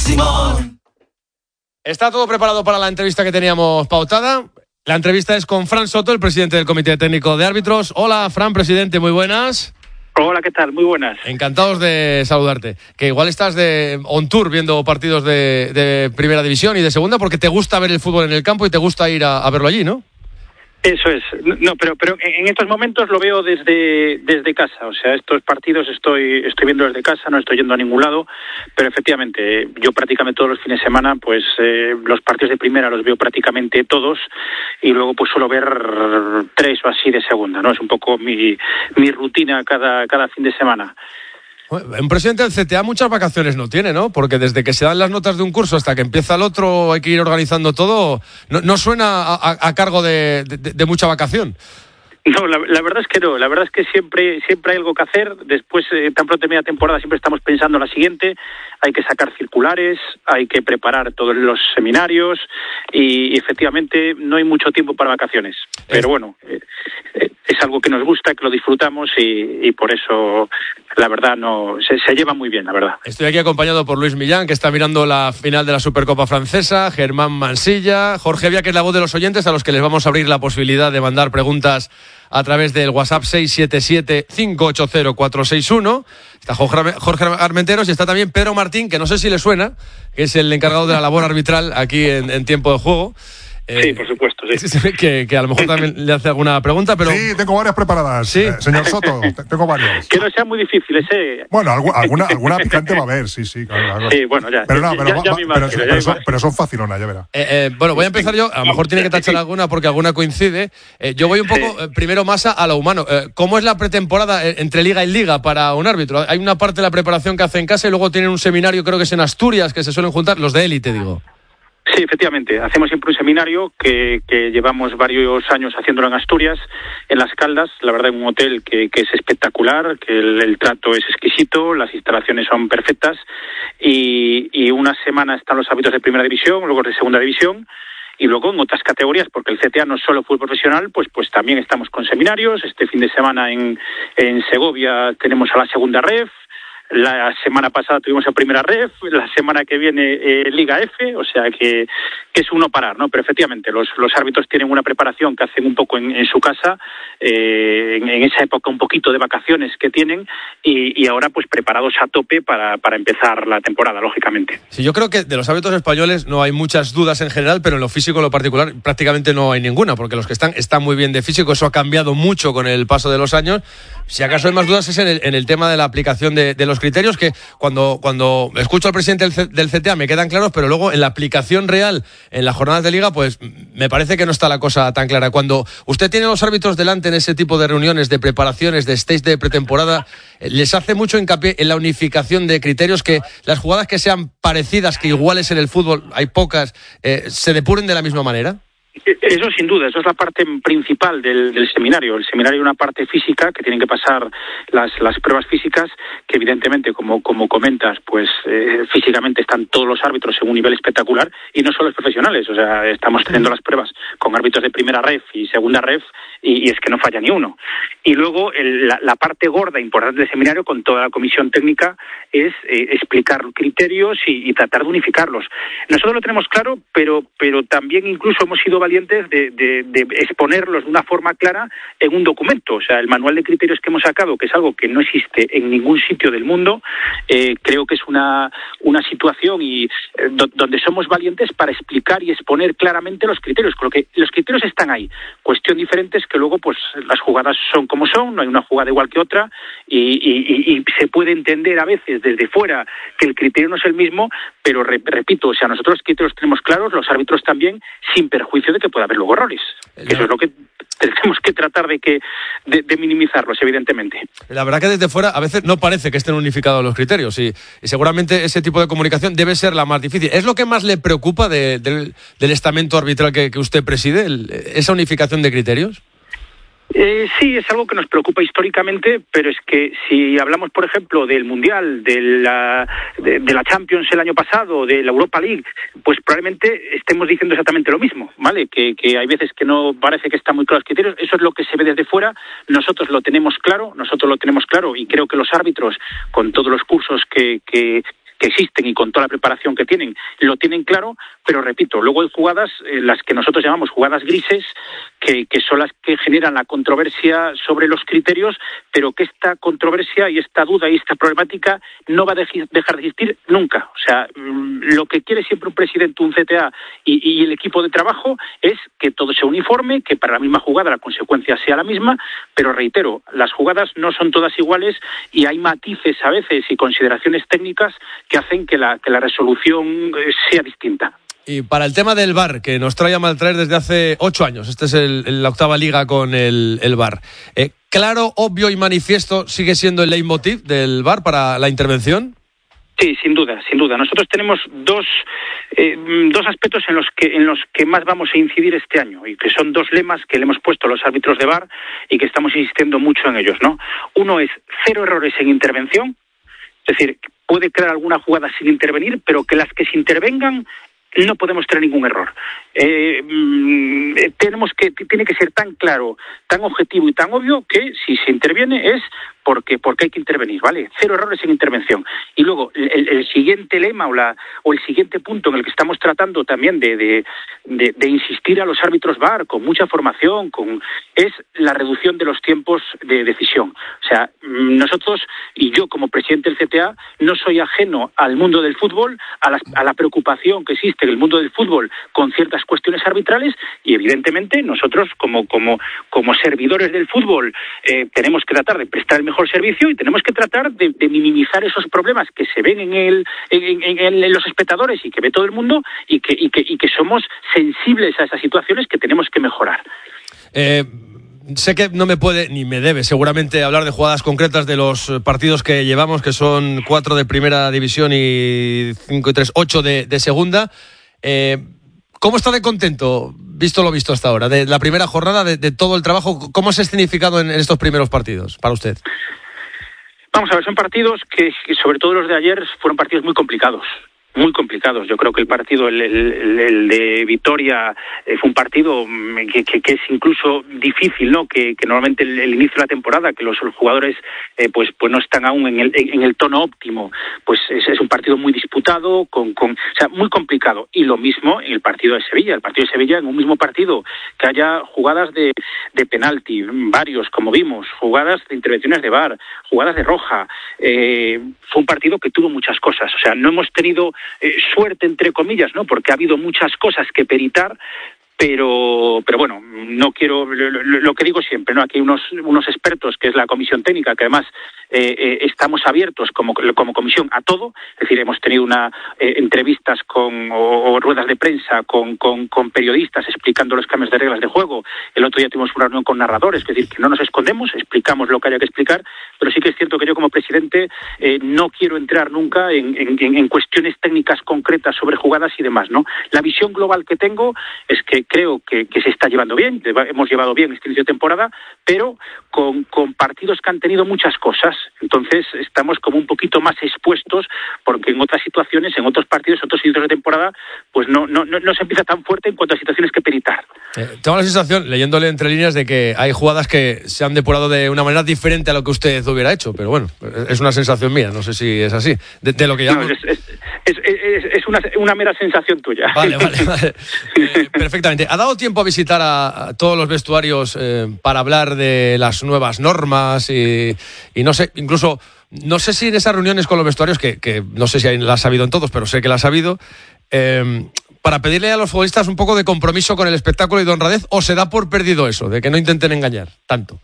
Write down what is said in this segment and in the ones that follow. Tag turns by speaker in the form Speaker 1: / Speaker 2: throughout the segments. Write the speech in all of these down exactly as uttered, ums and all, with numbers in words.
Speaker 1: Simón.
Speaker 2: Está todo preparado para la entrevista que teníamos pautada. La entrevista es con Fran Soto, el presidente del Comité Técnico de Árbitros. Hola, Fran, presidente, muy buenas.
Speaker 3: Hola, ¿qué tal? Muy buenas.
Speaker 2: Encantados de saludarte. Que igual estás de on tour viendo partidos de, de Primera División y de Segunda porque te gusta ver el fútbol en el campo y te gusta ir a, a verlo allí, ¿no?
Speaker 3: Eso es. No, pero pero en estos momentos lo veo desde desde casa. O sea, estos partidos estoy estoy viendo desde casa, no estoy yendo a ningún lado. Pero efectivamente, yo prácticamente todos los fines de semana, pues eh, los partidos de Primera los veo prácticamente todos y luego pues suelo ver tres o así de Segunda, ¿no? Es un poco mi mi rutina cada cada fin de semana.
Speaker 2: Un presidente del C T A muchas vacaciones no tiene, ¿no? Porque desde que se dan las notas de un curso hasta que empieza el otro hay que ir organizando todo. No, no suena a, a, a cargo de, de, de mucha vacación.
Speaker 3: No, la, la verdad es que no. La verdad es que siempre siempre hay algo que hacer. Después, eh, tan pronto termina temporada, siempre estamos pensando en la siguiente. Hay que sacar circulares, hay que preparar todos los seminarios y, y efectivamente no hay mucho tiempo para vacaciones. Pero bueno, eh, eh, es algo que nos gusta, que lo disfrutamos y, y por eso, la verdad, no se, se lleva muy bien, la verdad.
Speaker 2: Estoy aquí acompañado por Luis Millán, que está mirando la final de la Supercopa Francesa, Germán Mansilla, Jorge Vía, que es la voz de los oyentes, a los que les vamos a abrir la posibilidad de mandar preguntas a través del WhatsApp seis siete siete, cinco ocho cero, cuatro seis uno. Está Jorge Armenteros y está también Pedro Martín, que no sé si le suena, que es el encargado de la labor arbitral aquí en, en tiempo de juego.
Speaker 3: Sí, por supuesto, sí.
Speaker 2: Que, que a lo mejor también le hace alguna pregunta, pero...
Speaker 4: Sí, tengo varias preparadas, ¿sí? eh, señor Soto, tengo varias.
Speaker 3: Que no sean muy difíciles, ¿eh?
Speaker 4: Bueno, alguna, alguna picante va a haber, sí, sí. Claro, claro.
Speaker 3: Sí, bueno, ya.
Speaker 4: Pero no, pero,
Speaker 3: ya,
Speaker 4: va,
Speaker 3: ya
Speaker 4: va,
Speaker 3: me
Speaker 4: pero,
Speaker 3: imagino,
Speaker 4: pero,
Speaker 3: ya
Speaker 4: son,
Speaker 3: me
Speaker 4: pero son facilonas, ya verá.
Speaker 2: Eh, eh, bueno, voy a empezar yo, a lo mejor tiene que tachar alguna porque alguna coincide. Eh, yo voy un poco,
Speaker 3: sí.
Speaker 2: eh, primero más a, a lo humano. Eh, ¿Cómo es la pretemporada eh, entre liga y liga para un árbitro? Hay una parte de la preparación que hace en casa y luego tienen un seminario, creo que es en Asturias, que se suelen juntar, los de élite, digo.
Speaker 3: Sí, efectivamente. Hacemos siempre un seminario que, que llevamos varios años haciéndolo en Asturias, en Las Caldas, la verdad, en un hotel que, que es espectacular, que el, el trato es exquisito, las instalaciones son perfectas y, y una semana están los árbitros de Primera División, luego de Segunda División y luego en otras categorías, porque el C T A no es solo fútbol profesional, pues pues también estamos con seminarios. Este fin de semana en, en Segovia tenemos a la Segunda Ref. La semana pasada tuvimos a Primera Ref, la semana que viene eh, Liga F, o sea que, que es uno parar, ¿no? Pero efectivamente los, los árbitros tienen una preparación que hacen un poco en, en su casa, eh, en, en esa época un poquito de vacaciones que tienen y, y ahora pues preparados a tope para, para empezar la temporada, lógicamente.
Speaker 2: Sí, yo creo que de los árbitros españoles no hay muchas dudas en general, pero en lo físico, en lo particular, prácticamente no hay ninguna, porque los que están están muy bien de físico, eso ha cambiado mucho con el paso de los años. Si acaso hay más dudas es en el, en el tema de la aplicación de, de los criterios, que cuando, cuando escucho al presidente del, C, del C T A me quedan claros, pero luego en la aplicación real, en las jornadas de liga, pues me parece que no está la cosa tan clara. Cuando usted tiene a los árbitros delante en ese tipo de reuniones, de preparaciones, de stage de pretemporada, les hace mucho hincapié en la unificación de criterios, que las jugadas que sean parecidas, que iguales en el fútbol, hay pocas, eh, se depuren de la misma manera.
Speaker 3: Eso sin duda, eso es la parte principal del, del seminario. El seminario hay una parte física que tienen que pasar las, las pruebas físicas, que evidentemente, como, como comentas, pues eh, físicamente están todos los árbitros en un nivel espectacular y no solo los profesionales. O sea, estamos teniendo las pruebas con árbitros de Primera Ref y Segunda Ref y, y es que no falla ni uno. Y luego el, la, la parte gorda, importante del seminario, con toda la comisión técnica, es eh, explicar criterios y, y tratar de unificarlos. Nosotros lo tenemos claro, pero, pero también incluso hemos sido valientes de, de, de exponerlos de una forma clara en un documento. O sea, el manual de criterios que hemos sacado, que es algo que no existe en ningún sitio del mundo, eh, creo que es una, una situación y eh, do, donde somos valientes para explicar y exponer claramente los criterios. Creo que los criterios están ahí. Cuestión diferente es que luego pues las jugadas son como son, no hay una jugada igual que otra y, y, y se puede entender a veces desde fuera que el criterio no es el mismo, pero re, repito, o sea, nosotros los criterios tenemos claros, los árbitros también, sin perjuicio de que pueda haber luego errores. Que eso es lo que tenemos que tratar de que de, de minimizarlos, evidentemente.
Speaker 2: La verdad que desde fuera a veces no parece que estén unificados los criterios y, y seguramente ese tipo de comunicación debe ser la más difícil. ¿Es lo que más le preocupa de, de, del estamento arbitral que, que usted preside, el, esa unificación de criterios?
Speaker 3: Eh, sí, es algo que nos preocupa históricamente, pero es que si hablamos, por ejemplo, del Mundial, de la, de, de la Champions el año pasado, de la Europa League, pues probablemente estemos diciendo exactamente lo mismo, ¿vale? Que, que hay veces que no parece que están muy claros los criterios, eso es lo que se ve desde fuera, nosotros lo tenemos claro, nosotros lo tenemos claro y creo que los árbitros, con todos los cursos que... que que existen y con toda la preparación que tienen, lo tienen claro, pero repito, luego hay jugadas, eh, las que nosotros llamamos jugadas grises, que, que son las que generan la controversia sobre los criterios, pero que esta controversia y esta duda y esta problemática no va a dejar de existir nunca. O sea, lo que quiere siempre un presidente, un C T A y, y el equipo de trabajo es que todo sea uniforme, que para la misma jugada la consecuencia sea la misma, pero reitero, las jugadas no son todas iguales y hay matices a veces y consideraciones técnicas que hacen que la, que la resolución sea distinta.
Speaker 2: Y para el tema del V A R, que nos trae a maltraer desde hace ocho años, esta es el, la octava liga con el, el V A R. Eh, claro, obvio y manifiesto, ¿sigue siendo el leitmotiv del V A R para la intervención?
Speaker 3: Sí, sin duda, sin duda. Nosotros tenemos dos eh, dos aspectos en los que en los que más vamos a incidir este año y que son dos lemas que le hemos puesto a los árbitros de V A R y que estamos insistiendo mucho en ellos, ¿no? Uno es cero errores en intervención, es decir, puede crear alguna jugada sin intervenir, pero que las que se intervengan no podemos tener ningún error. Eh, mm, tenemos que tiene que ser tan claro, tan objetivo y tan obvio que si se interviene es porque porque hay que intervenir, ¿vale? Cero errores en intervención. Y luego el, el siguiente lema o la o el siguiente punto en el que estamos tratando también de de, de de insistir a los árbitros V A R con mucha formación, con es la reducción de los tiempos de decisión. O sea, nosotros y yo como presidente del C T A no soy ajeno al mundo del fútbol, a la, a la preocupación que existe en el mundo del fútbol con ciertas cuestiones arbitrales y evidentemente nosotros como como como servidores del fútbol eh, tenemos que tratar de prestar el mejor servicio y tenemos que tratar de, de minimizar esos problemas que se ven en el en, en, en los espectadores y que ve todo el mundo y que y que y que somos sensibles a esas situaciones que tenemos que mejorar.
Speaker 2: Eh... Sé que no me puede, ni me debe, seguramente hablar de jugadas concretas de los partidos que llevamos, que son cuatro de primera división y cinco y tres, ocho de, de segunda. Eh, ¿Cómo está de contento, visto lo visto hasta ahora, de la primera jornada, de, de todo el trabajo? ¿Cómo se ha escenificado en, en estos primeros partidos para usted?
Speaker 3: Vamos a ver, son partidos que, que, sobre todo los de ayer, fueron partidos muy complicados. Muy complicados. Yo creo que el partido, el, el, el de Vitoria, eh, fue un partido que, que, que es incluso difícil, ¿no? Que, que normalmente el, el inicio de la temporada, que los jugadores eh, pues pues no están aún en el en el tono óptimo, pues es, es un partido muy disputado, con, con, o sea, muy complicado. Y lo mismo en el partido de Sevilla. El partido de Sevilla, en un mismo partido, que haya jugadas de, de penalti, varios, como vimos, jugadas de intervenciones de V A R, jugadas de roja. Eh, fue un partido que tuvo muchas cosas. O sea, no hemos tenido Eh, suerte entre comillas, ¿no? Porque ha habido muchas cosas que peritar, pero pero bueno, no quiero lo, lo, lo que digo siempre, ¿no? Aquí hay unos unos expertos, que es la comisión técnica, que además eh, eh, estamos abiertos como como comisión a todo, es decir, hemos tenido una eh, entrevistas con o, o ruedas de prensa con, con con periodistas explicando los cambios de reglas de juego. El otro día tuvimos una reunión con narradores, es decir, que no nos escondemos, explicamos lo que haya que explicar, pero sí que es cierto que yo como presidente eh, no quiero entrar nunca en, en, en cuestiones técnicas concretas sobre jugadas y demás, ¿no? La visión global que tengo es que creo que, que se está llevando bien, hemos llevado bien este inicio de temporada, pero con, con partidos que han tenido muchas cosas. Entonces estamos como un poquito más expuestos, porque en otras situaciones, en otros partidos, otros inicios de temporada, pues no, no, no, no se empieza tan fuerte en cuanto a situaciones que peritar.
Speaker 2: Eh, tengo la sensación, leyéndole entre líneas, de que hay jugadas que se han depurado de una manera diferente a lo que usted hubiera hecho, pero bueno, es una sensación mía, no sé si es así. De, de lo que llamamos...
Speaker 3: no, es, es, es, es, es una, una mera sensación tuya.
Speaker 2: Vale, vale, vale. Eh, perfectamente. ¿Ha dado tiempo a visitar a, a todos los vestuarios eh, para hablar de las nuevas normas y, y no sé, incluso, no sé si en esas reuniones con los vestuarios, que, que no sé si las ha habido en todos, pero sé que las ha habido, eh, para pedirle a los futbolistas un poco de compromiso con el espectáculo y de honradez, o se da por perdido eso, de que no intenten engañar tanto?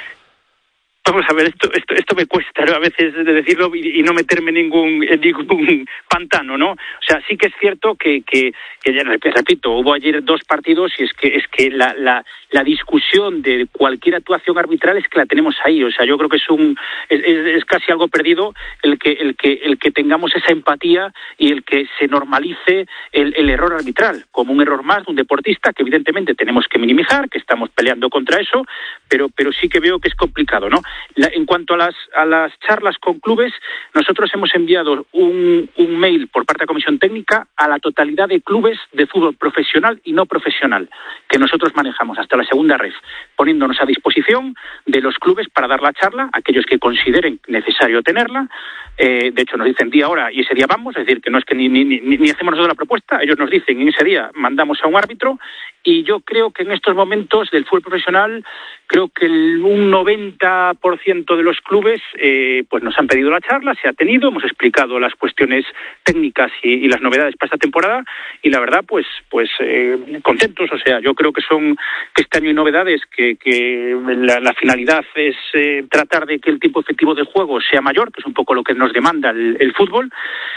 Speaker 3: Vamos a ver, esto esto esto me cuesta, ¿no? A veces de decirlo y, y no meterme en ningún, en ningún pantano, ¿no? O sea, sí que es cierto que, que, que ya repito, hubo ayer dos partidos y es que es que la, la, la discusión de cualquier actuación arbitral es que la tenemos ahí. O sea, yo creo que es un es, es casi algo perdido el que el que el que tengamos esa empatía y el que se normalice el, el error arbitral como un error más de un deportista que evidentemente tenemos que minimizar, que estamos peleando contra eso, pero pero sí que veo que es complicado, ¿no? La, en cuanto a las, a las charlas con clubes, nosotros hemos enviado un, un mail por parte de la Comisión Técnica a la totalidad de clubes de fútbol profesional y no profesional que nosotros manejamos hasta la segunda red, poniéndonos a disposición de los clubes para dar la charla, aquellos que consideren necesario tenerla. Eh, de hecho, nos dicen día, hora y ese día vamos, es decir, que no es que ni, ni, ni, ni hacemos nosotros la propuesta, ellos nos dicen en ese día mandamos a un árbitro. Y yo creo que en estos momentos del fútbol profesional, creo que el, un noventa por ciento de los clubes eh, pues nos han pedido la charla, se ha tenido, hemos explicado las cuestiones técnicas y, y las novedades para esta temporada, y la verdad, pues pues eh, contentos. O sea, yo creo que son que este año hay novedades, que, que la, la finalidad es eh, tratar de que el tiempo efectivo de juego sea mayor, que es un poco lo que nos demanda el, el fútbol.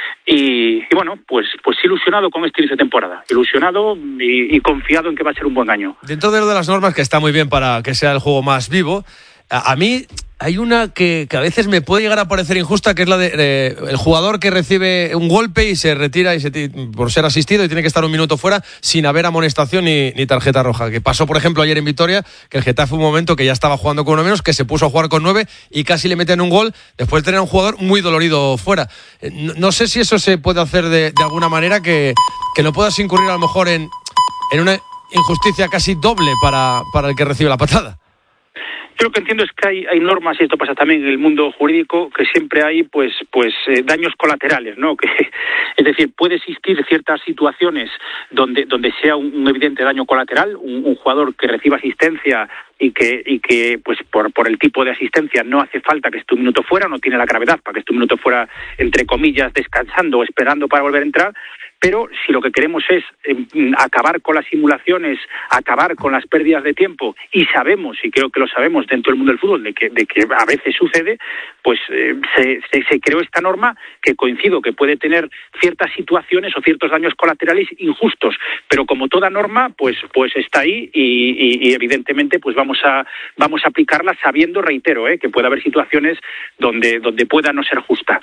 Speaker 3: Y, y bueno, pues pues ilusionado con este inicio de temporada, ilusionado y, y confiado en que va a ser un buen año.
Speaker 2: Dentro de lo de las normas, que está muy bien para que sea el juego más vivo, a, a mí hay una que, que a veces me puede llegar a parecer injusta, que es la de, de el jugador que recibe un golpe y se retira y se, por ser asistido y tiene que estar un minuto fuera sin haber amonestación ni, ni tarjeta roja. Que pasó, por ejemplo, ayer en Vitoria, que el Getafe un momento que ya estaba jugando con uno menos, que se puso a jugar con nueve y casi le meten un gol después de tener a un jugador muy dolorido fuera. No, no sé si eso se puede hacer de, de alguna manera que, que no puedas incurrir a lo mejor en, en una injusticia casi doble para, para el que recibe la patada.
Speaker 3: Yo lo que entiendo es que hay, hay normas, y esto pasa también en el mundo jurídico, que siempre hay pues pues eh, daños colaterales, ¿no? Que, es decir, puede existir ciertas situaciones donde donde sea un, un evidente daño colateral, un, un jugador que reciba asistencia y que y que pues por por el tipo de asistencia no hace falta que esté un minuto fuera, no tiene la gravedad para que esté un minuto fuera, entre comillas, descansando o esperando para volver a entrar. Pero si lo que queremos es eh, acabar con las simulaciones, acabar con las pérdidas de tiempo, y sabemos, y creo que lo sabemos dentro del mundo del fútbol, de que, de que a veces sucede, pues eh, se, se, se creó esta norma que coincido que puede tener ciertas situaciones o ciertos daños colaterales injustos, pero como toda norma, pues pues está ahí y, y, y evidentemente pues vamos a vamos a aplicarla sabiendo, reitero, eh, que puede haber situaciones donde donde pueda no ser justa.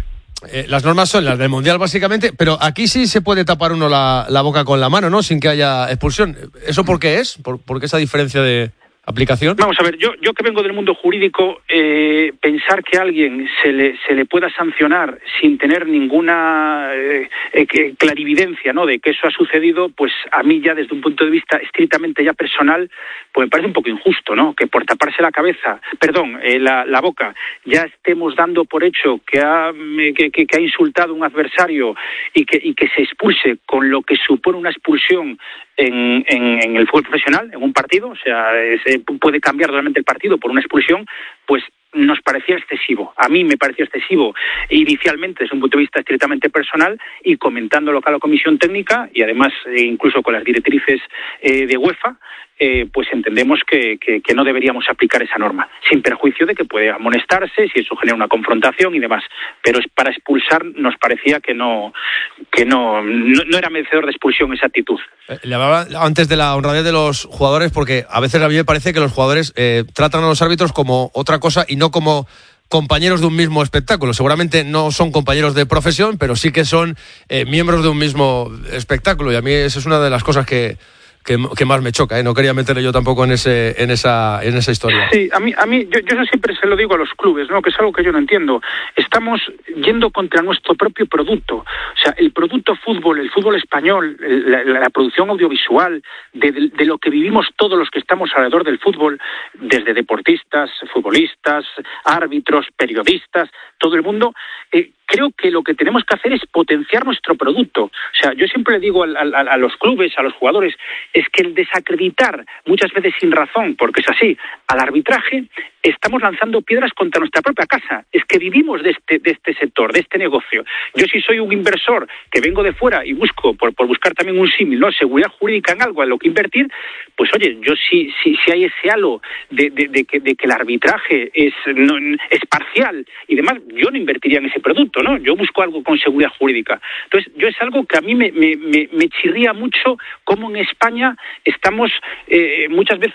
Speaker 2: Eh, las normas son las del Mundial básicamente, pero aquí sí se puede tapar uno la, la boca con la mano, ¿no? Sin que haya expulsión. ¿Eso por qué es? ¿Por, por qué esa diferencia de aplicación?
Speaker 3: Vamos a ver, yo yo que vengo del mundo jurídico, eh, pensar que a alguien se le se le pueda sancionar sin tener ninguna eh, eh, clarividencia, ¿no?, de que eso ha sucedido, pues a mí ya desde un punto de vista estrictamente ya personal, pues me parece un poco injusto, ¿no? Que por taparse la cabeza, perdón, eh, la, la boca, ya estemos dando por hecho que ha que, que, que ha insultado a un adversario y que y que se expulse con lo que supone una expulsión en, en, en el fútbol profesional, en un partido, o sea, se puede cambiar totalmente el partido por una expulsión, pues nos parecía excesivo. A mí me parecía excesivo inicialmente desde un punto de vista estrictamente personal, y comentándolo con la Comisión Técnica y además eh, incluso con las directrices eh, de UEFA, eh, pues entendemos que, que, que no deberíamos aplicar esa norma, sin perjuicio de que puede amonestarse si eso genera una confrontación y demás, pero es para expulsar nos parecía que no que no, no, no era merecedor de expulsión esa actitud.
Speaker 2: Eh, le hablaba antes de la honradez de los jugadores, porque a veces a mí me parece que los jugadores eh, tratan a los árbitros como otra cosa y no como compañeros de un mismo espectáculo. Seguramente no son compañeros de profesión, pero sí que son eh, miembros de un mismo espectáculo, y a mí esa es una de las cosas que Que, que más me choca, ¿eh? No quería meterle yo tampoco en ese en esa en esa historia.
Speaker 3: Sí, a mí a mí yo, yo eso siempre se lo digo a los clubes, ¿no?, que es algo que yo no entiendo. Estamos yendo contra nuestro propio producto. O sea, el producto fútbol, el fútbol español, la, la, la producción audiovisual, de, de, de lo que vivimos todos los que estamos alrededor del fútbol, desde deportistas, futbolistas, árbitros, periodistas, todo el mundo, eh, creo que lo que tenemos que hacer es potenciar nuestro producto. O sea, yo siempre le digo a, a, a los clubes, a los jugadores, es que el desacreditar, muchas veces sin razón, porque es así, al arbitraje, estamos lanzando piedras contra nuestra propia casa. Es que vivimos de este, de este sector, de este negocio. Yo, si soy un inversor que vengo de fuera y busco, por, por buscar también un símil, ¿no?, seguridad jurídica en algo en lo que invertir, pues oye, yo si, si, si hay ese halo de, de, de, que, de que el arbitraje es, no, es parcial y demás, yo no invertiría en ese producto, ¿no? Yo busco algo con seguridad jurídica. Entonces, yo es algo que a mí me, me, me, me chirría mucho, cómo en España estamos eh, muchas veces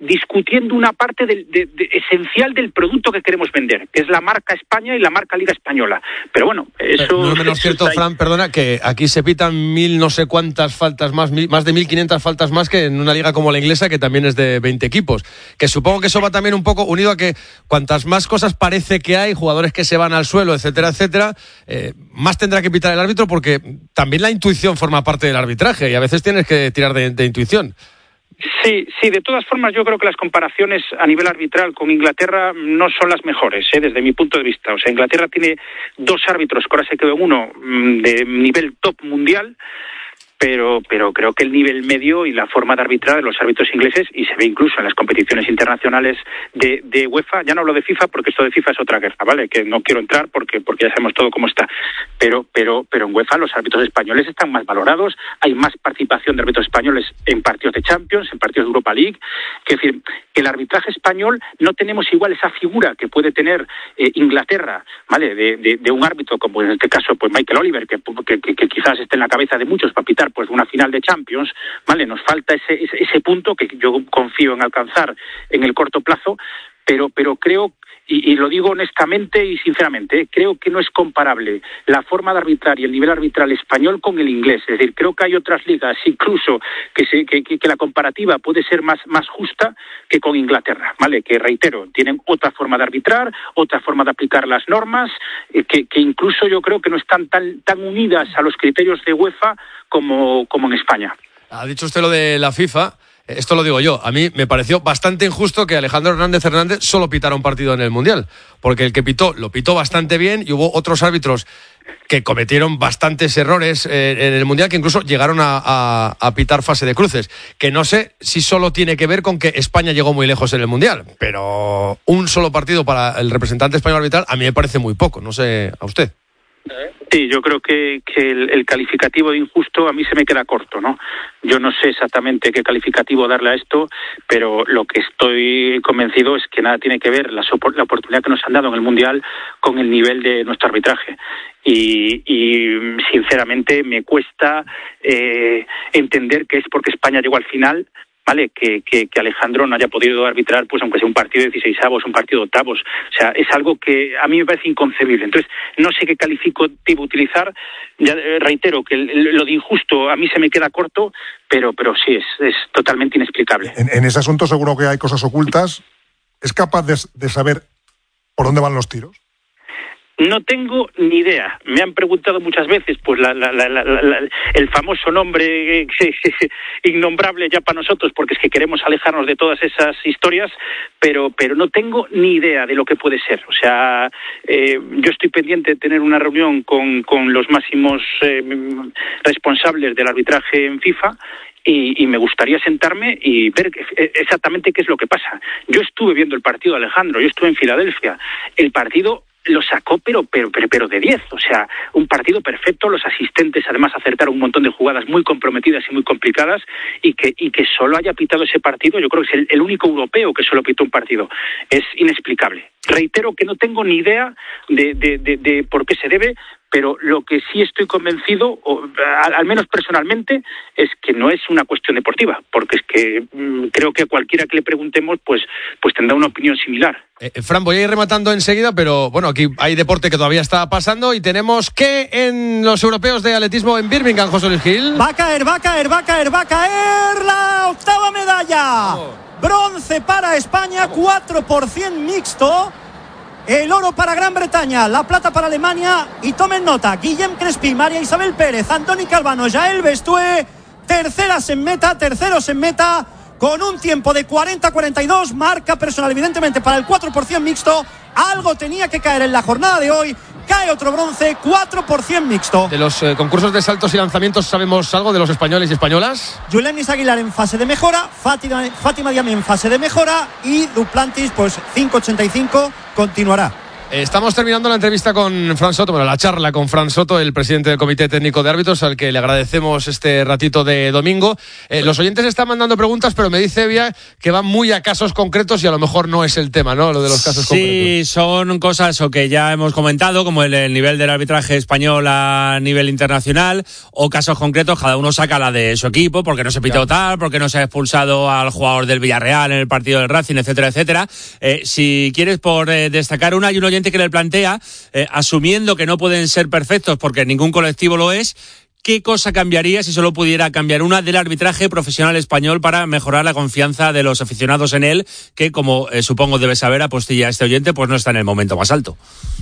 Speaker 3: discutiendo una parte del, de, de, esencial del producto que queremos vender, que es la marca España y la marca Liga Española. Pero bueno, eso...
Speaker 2: Pero no es menos cierto, hay... Fran, perdona, que aquí se pitan mil no sé cuántas faltas más, mil, más de mil quinientas faltas más que en una liga como la inglesa, que también es de veinte equipos. Que supongo que eso va también un poco unido a que cuantas más cosas parece que hay, jugadores que se van al suelo, etcétera, etcétera, eh, más tendrá que pitar el árbitro, porque también la intuición forma parte del arbitraje y a veces tienes que tirar de, de intuición.
Speaker 3: Sí, sí, de todas formas yo creo que las comparaciones a nivel arbitral con Inglaterra no son las mejores, ¿eh? Desde mi punto de vista. O sea, Inglaterra tiene dos árbitros, que ahora se quedó en uno de nivel top mundial, pero pero creo que el nivel medio y la forma de arbitrar de los árbitros ingleses, y se ve incluso en las competiciones internacionales de, de UEFA, ya no hablo de FIFA porque esto de FIFA es otra guerra, ¿vale? Que no quiero entrar porque porque ya sabemos todo cómo está, pero pero pero en UEFA los árbitros españoles están más valorados, hay más participación de árbitros españoles en partidos de Champions, en partidos de Europa League, que es decir, que el arbitraje español no tenemos igual esa figura que puede tener eh, Inglaterra, ¿vale? De, de, de un árbitro como en este caso pues Michael Oliver, que, que, que, que quizás esté en la cabeza de muchos para pitar pues una final de Champions, ¿vale? Nos falta ese, ese, ese punto que yo confío en alcanzar en el corto plazo, pero, pero creo, y, y lo digo honestamente y sinceramente, ¿eh? creo que no es comparable la forma de arbitrar y el nivel arbitral español con el inglés. Es decir, creo que hay otras ligas incluso que, se, que, que, que la comparativa puede ser más, más justa que con Inglaterra, ¿vale? Que, reitero, tienen otra forma de arbitrar, otra forma de aplicar las normas, eh, que, que incluso yo creo que no están tan, tan unidas a los criterios de UEFA como, como en España.
Speaker 2: Ha dicho usted lo de la FIFA, esto lo digo yo, a mí me pareció bastante injusto que Alejandro Hernández Hernández solo pitara un partido en el Mundial, porque el que pitó, lo pitó bastante bien y hubo otros árbitros que cometieron bastantes errores eh, en el Mundial, que incluso llegaron a, a, a pitar fase de cruces, que no sé si solo tiene que ver con que España llegó muy lejos en el Mundial, pero un solo partido para el representante español arbitral a mí me parece muy poco, no sé a usted.
Speaker 3: Sí, yo creo que, que el, el calificativo de injusto a mí se me queda corto, ¿no? Yo no sé exactamente qué calificativo darle a esto, pero lo que estoy convencido es que nada tiene que ver la, la oportunidad que nos han dado en el Mundial con el nivel de nuestro arbitraje. Y, y sinceramente me cuesta eh, entender que es porque España llegó al final, ¿vale? Que, que, que Alejandro no haya podido arbitrar, pues aunque sea un partido de dieciseisavos, un partido de octavos. O sea, es algo que a mí me parece inconcebible. Entonces, no sé qué calificativo utilizar. Ya eh, reitero que el, lo de injusto a mí se me queda corto, pero, pero sí, es, es totalmente inexplicable.
Speaker 4: En, en ese asunto seguro que hay cosas ocultas. ¿Es capaz de, de saber por dónde van los tiros?
Speaker 3: No tengo ni idea. Me han preguntado muchas veces, pues la, la, la, la, la, el famoso nombre eh, innombrable ya para nosotros, porque es que queremos alejarnos de todas esas historias, pero pero no tengo ni idea de lo que puede ser. O sea, eh, yo estoy pendiente de tener una reunión con, con los máximos eh, responsables del arbitraje en FIFA. Y, y me gustaría sentarme y ver exactamente qué es lo que pasa. Yo estuve viendo el partido de Alejandro, yo estuve en Filadelfia. El partido lo sacó, pero pero pero, pero de diez. O sea, un partido perfecto. Los asistentes además acertaron un montón de jugadas muy comprometidas y muy complicadas, y que y que solo haya pitado ese partido, yo creo que es el, el único europeo que solo pitó un partido. Es inexplicable. Reitero que no tengo ni idea de, de, de, de por qué se debe, pero lo que sí estoy convencido, o, al, al menos personalmente, es que no es una cuestión deportiva, porque es que mmm, creo que cualquiera que le preguntemos pues, pues tendrá una opinión similar.
Speaker 2: Eh, Fran, voy a ir rematando enseguida, pero bueno, aquí hay deporte que todavía está pasando y tenemos que en los europeos de atletismo en Birmingham, José Luis Gil.
Speaker 1: Va a caer, va a caer, va a caer, va a caer la octava medalla. Oh. Bronce para España, Vamos. cuatro por cien mixto. El oro para Gran Bretaña, la plata para Alemania. Y tomen nota, Guillem Crespi, María Isabel Pérez, Antoni Calvano, Jael Bestue, terceras en meta, terceros en meta, con un tiempo de cuarenta cuarenta y dos, marca personal evidentemente para el cuatro por cien mixto. Algo tenía que caer en la jornada de hoy. Cae otro bronce, cuatro por cien mixto.
Speaker 2: De los eh, concursos de saltos y lanzamientos, ¿sabemos algo de los españoles y españolas?
Speaker 1: Yulenis Aguilar en fase de mejora, Fátima, Fátima Diame en fase de mejora, y Duplantis, pues cinco ochenta y cinco, continuará.
Speaker 2: Estamos terminando la entrevista con Fran Soto, bueno, la charla con Fran Soto, el presidente del Comité Técnico de Árbitros, al que le agradecemos este ratito de domingo. Eh, los oyentes están mandando preguntas, pero me dice Evia que van muy a casos concretos y a lo mejor no es el tema, ¿no? Lo de los casos
Speaker 5: sí,
Speaker 2: concretos.
Speaker 5: Sí, son cosas o que ya hemos comentado, como el, el nivel del arbitraje español a nivel internacional, o casos concretos, cada uno saca la de su equipo, porque no se pitó tal, porque no se ha expulsado al jugador del Villarreal en el partido del Racing, etcétera, etcétera. Eh, si quieres por eh, destacar una, hay un oyente que le plantea, eh, asumiendo que no pueden ser perfectos porque ningún colectivo lo es, ¿qué cosa cambiaría si solo pudiera cambiar una del arbitraje profesional español para mejorar la confianza de los aficionados en él, que como eh, supongo debe saber, apostilla este oyente, pues no está en el momento más alto?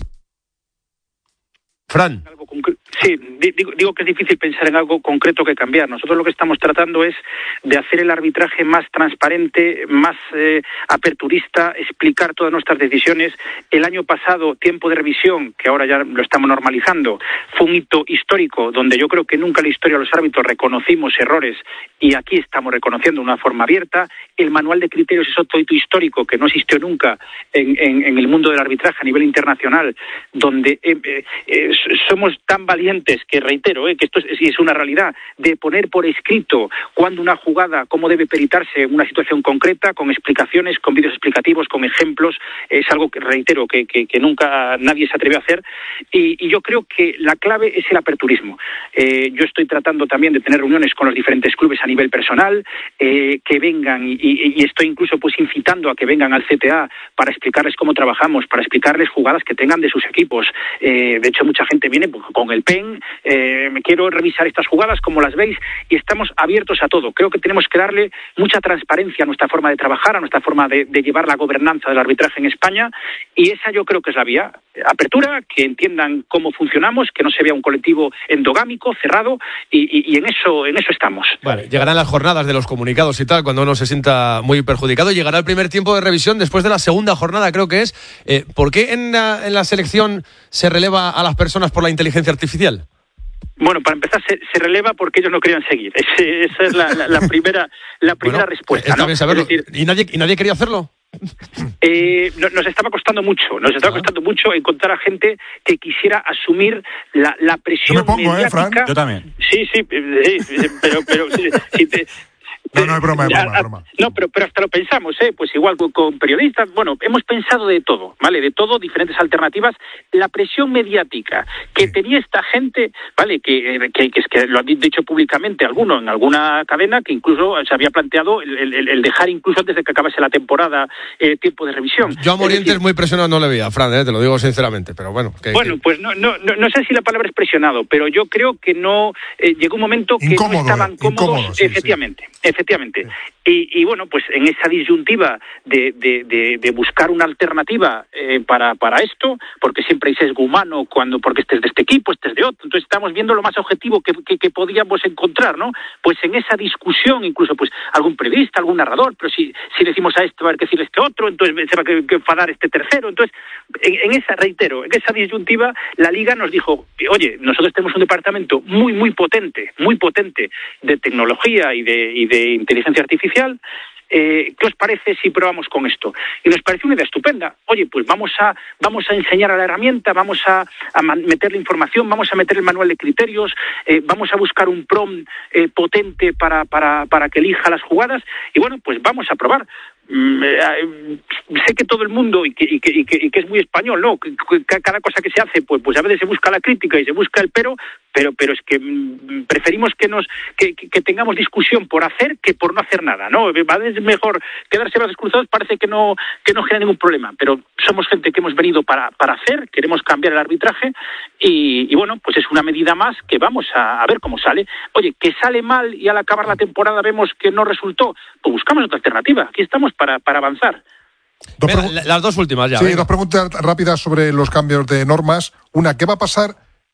Speaker 2: Fran.
Speaker 3: Sí, digo, digo que es difícil pensar en algo concreto que cambiar. Nosotros lo que estamos tratando es de hacer el arbitraje más transparente, más eh, aperturista, explicar todas nuestras decisiones. El año pasado, tiempo de revisión, que ahora ya lo estamos normalizando, fue un hito histórico donde yo creo que nunca en la historia de los árbitros reconocimos errores y aquí estamos reconociendo de una forma abierta. El manual de criterios es otro hito histórico que no existió nunca en, en, en el mundo del arbitraje a nivel internacional, donde eh, eh, somos tan valientes que, reitero, eh, que esto es, es una realidad, de poner por escrito cuándo una jugada, cómo debe peritarse en una situación concreta, con explicaciones, con vídeos explicativos, con ejemplos. Es algo que, reitero, que, que, que nunca nadie se atrevió a hacer y, y yo creo que la clave es el aperturismo. Eh, yo estoy tratando también de tener reuniones con los diferentes clubes a nivel personal, eh, que vengan y, y, y estoy incluso pues incitando a que vengan al C T A para explicarles cómo trabajamos, para explicarles jugadas que tengan de sus equipos. Eh, de hecho, mucha gente viene pues, con el P E N, eh, me quiero revisar estas jugadas, como las veis, y estamos abiertos a todo. Creo que tenemos que darle mucha transparencia a nuestra forma de trabajar, a nuestra forma de, de llevar la gobernanza del arbitraje en España, y esa yo creo que es la vía. Apertura, que entiendan cómo funcionamos, que no se vea un colectivo endogámico, cerrado, y, y, y en eso en eso estamos.
Speaker 2: Vale, llegarán las jornadas de los comunicados y tal, cuando uno se sienta muy perjudicado. Llegará el primer tiempo de revisión después de la segunda jornada, creo que es. Eh, ¿Por qué en la, en la selección se releva a las personas por la inteligencia artificial?
Speaker 3: Bueno, para empezar, se, se releva porque ellos no querían seguir. Ese, esa es la, la, la primera, la primera bueno, respuesta.
Speaker 2: Está
Speaker 3: ¿no?
Speaker 2: bien saberlo.
Speaker 3: Es decir,
Speaker 2: ¿Y nadie, ¿Y nadie quería hacerlo?
Speaker 3: Eh, nos estaba costando mucho, nos estaba costando mucho encontrar a gente que quisiera asumir la, la presión
Speaker 4: Yo me pongo,
Speaker 3: mediática.
Speaker 4: ¿eh, Fran?
Speaker 5: Yo también.
Speaker 3: Sí, sí, sí pero, pero sí, sí, te,
Speaker 4: No, no es broma, es broma, es broma.
Speaker 3: No, pero, pero hasta lo pensamos, ¿eh? Pues igual con, con periodistas, bueno, hemos pensado de todo, ¿vale? De todo, diferentes alternativas. La presión mediática que sí. tenía esta gente, ¿vale? Que, que, que, que lo han dicho públicamente alguno en alguna cadena, que incluso se había planteado el, el, el dejar incluso antes de que acabase la temporada eh, tiempo de revisión.
Speaker 2: Yo a Morientes decir, muy presionado no le veía, Fran, ¿eh? Te lo digo sinceramente, pero bueno. Que,
Speaker 3: bueno, que... pues no, no, no, no sé si la palabra es presionado, pero yo creo que no, eh, llegó un momento que incómodo, no estaban cómodos, incómodo, sí, efectivamente, sí. efectivamente. Y, y bueno, pues en esa disyuntiva de, de, de, de buscar una alternativa eh, para, para esto, porque siempre hay sesgo humano, cuando, porque este es de este equipo, este es de otro, entonces estamos viendo lo más objetivo que, que, que podíamos encontrar, ¿no? Pues en esa discusión, incluso pues algún periodista, algún narrador, pero si, si decimos a este va a haber que decir este otro, entonces se va a que, que enfadar este tercero, entonces en, en esa, reitero, en esa disyuntiva la Liga nos dijo, oye, nosotros tenemos un departamento muy, muy potente, muy potente de tecnología y de, y de inteligencia artificial, Eh, ¿qué os parece si probamos con esto? Y nos pareció una idea estupenda. Oye, pues vamos a vamos a enseñar a la herramienta, vamos a, a meter la información, vamos a meter el manual de criterios, eh, vamos a buscar un prompt eh, potente para, para, para que elija las jugadas y bueno, pues vamos a probar. Mm, eh, sé que todo el mundo y que, y, que, y, que, y que es muy español, ¿no? Que, que cada cosa que se hace, pues, pues a veces se busca la crítica y se busca el pero, pero, pero es que mm, preferimos que nos que, que, que tengamos discusión por hacer que por no hacer nada, ¿no? Es mejor quedarse brazos cruzados, parece que no que no genera ningún problema, pero somos gente que hemos venido para, para hacer, queremos cambiar el arbitraje y, y bueno, pues es una medida más que vamos a, a ver cómo sale. Oye, que sale mal y al acabar la temporada vemos que no resultó, pues buscamos otra alternativa. Aquí estamos para, para avanzar.
Speaker 2: Dos Mira, pregu- las dos últimas ya.
Speaker 4: Sí,
Speaker 2: venga.
Speaker 4: dos preguntas rápidas sobre los cambios de normas. Una, ¿qué va a pasar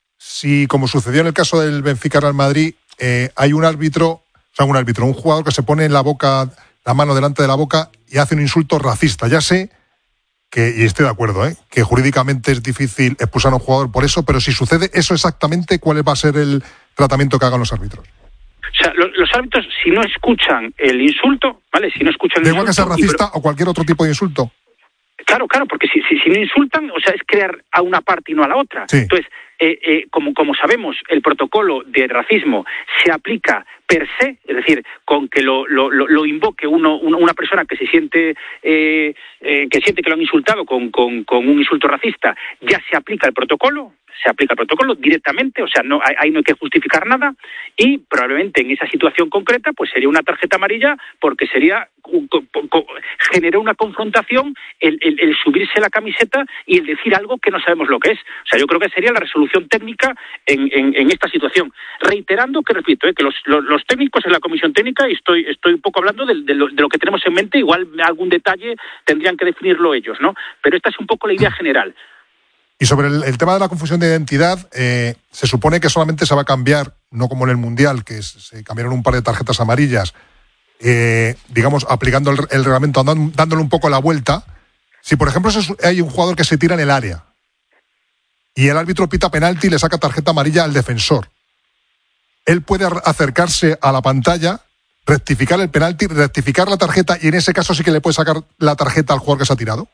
Speaker 4: si, como sucedió en el caso del Benfica Real Madrid, eh, hay un árbitro, o sea, un árbitro, un jugador que se pone en la boca, la mano delante de la boca y hace un insulto racista? Ya sé que, y estoy de acuerdo, ¿eh? que jurídicamente es difícil expulsar a un jugador por eso, pero si sucede eso exactamente, ¿cuál va a ser el tratamiento que hagan los árbitros?
Speaker 3: O sea, los, los árbitros, si no escuchan el insulto, ¿vale? Si no escuchan el
Speaker 4: da igual
Speaker 3: insulto,
Speaker 4: que sea racista
Speaker 3: pero...
Speaker 4: o cualquier otro tipo de insulto.
Speaker 3: Claro, claro, porque si, si, si no insultan, o sea, es crear a una parte y no a la otra.
Speaker 4: Sí.
Speaker 3: Entonces, eh, eh, como, como sabemos, el protocolo de racismo se aplica per se, es decir, con que lo, lo, lo invoque uno, una persona que se siente eh, eh, que siente que lo han insultado con, con, con un insulto racista, ya se aplica el protocolo. Se aplica el protocolo directamente, o sea, no, ahí no hay que justificar nada, y probablemente en esa situación concreta pues sería una tarjeta amarilla, porque sería generó una confrontación el, el, el subirse la camiseta y el decir algo que no sabemos lo que es. O sea, yo creo que sería la resolución técnica en, en, en esta situación. Reiterando que, repito, eh, que los, los, los técnicos en la comisión técnica, y estoy, estoy un poco hablando de, de, lo, de lo que tenemos en mente, igual algún detalle tendrían que definirlo ellos, ¿no? Pero esta es un poco la idea general.
Speaker 4: Y sobre el, el tema de la confusión de identidad, eh, se supone que solamente se va a cambiar, no como en el Mundial, que se cambiaron un par de tarjetas amarillas, eh, digamos, aplicando el, el reglamento, dándole un poco la vuelta. Si, por ejemplo, hay un jugador que se tira en el área y el árbitro pita penalti y le saca tarjeta amarilla al defensor, él puede acercarse a la pantalla, rectificar el penalti, rectificar la tarjeta, y en ese caso sí que le puede sacar la tarjeta al jugador que se ha tirado.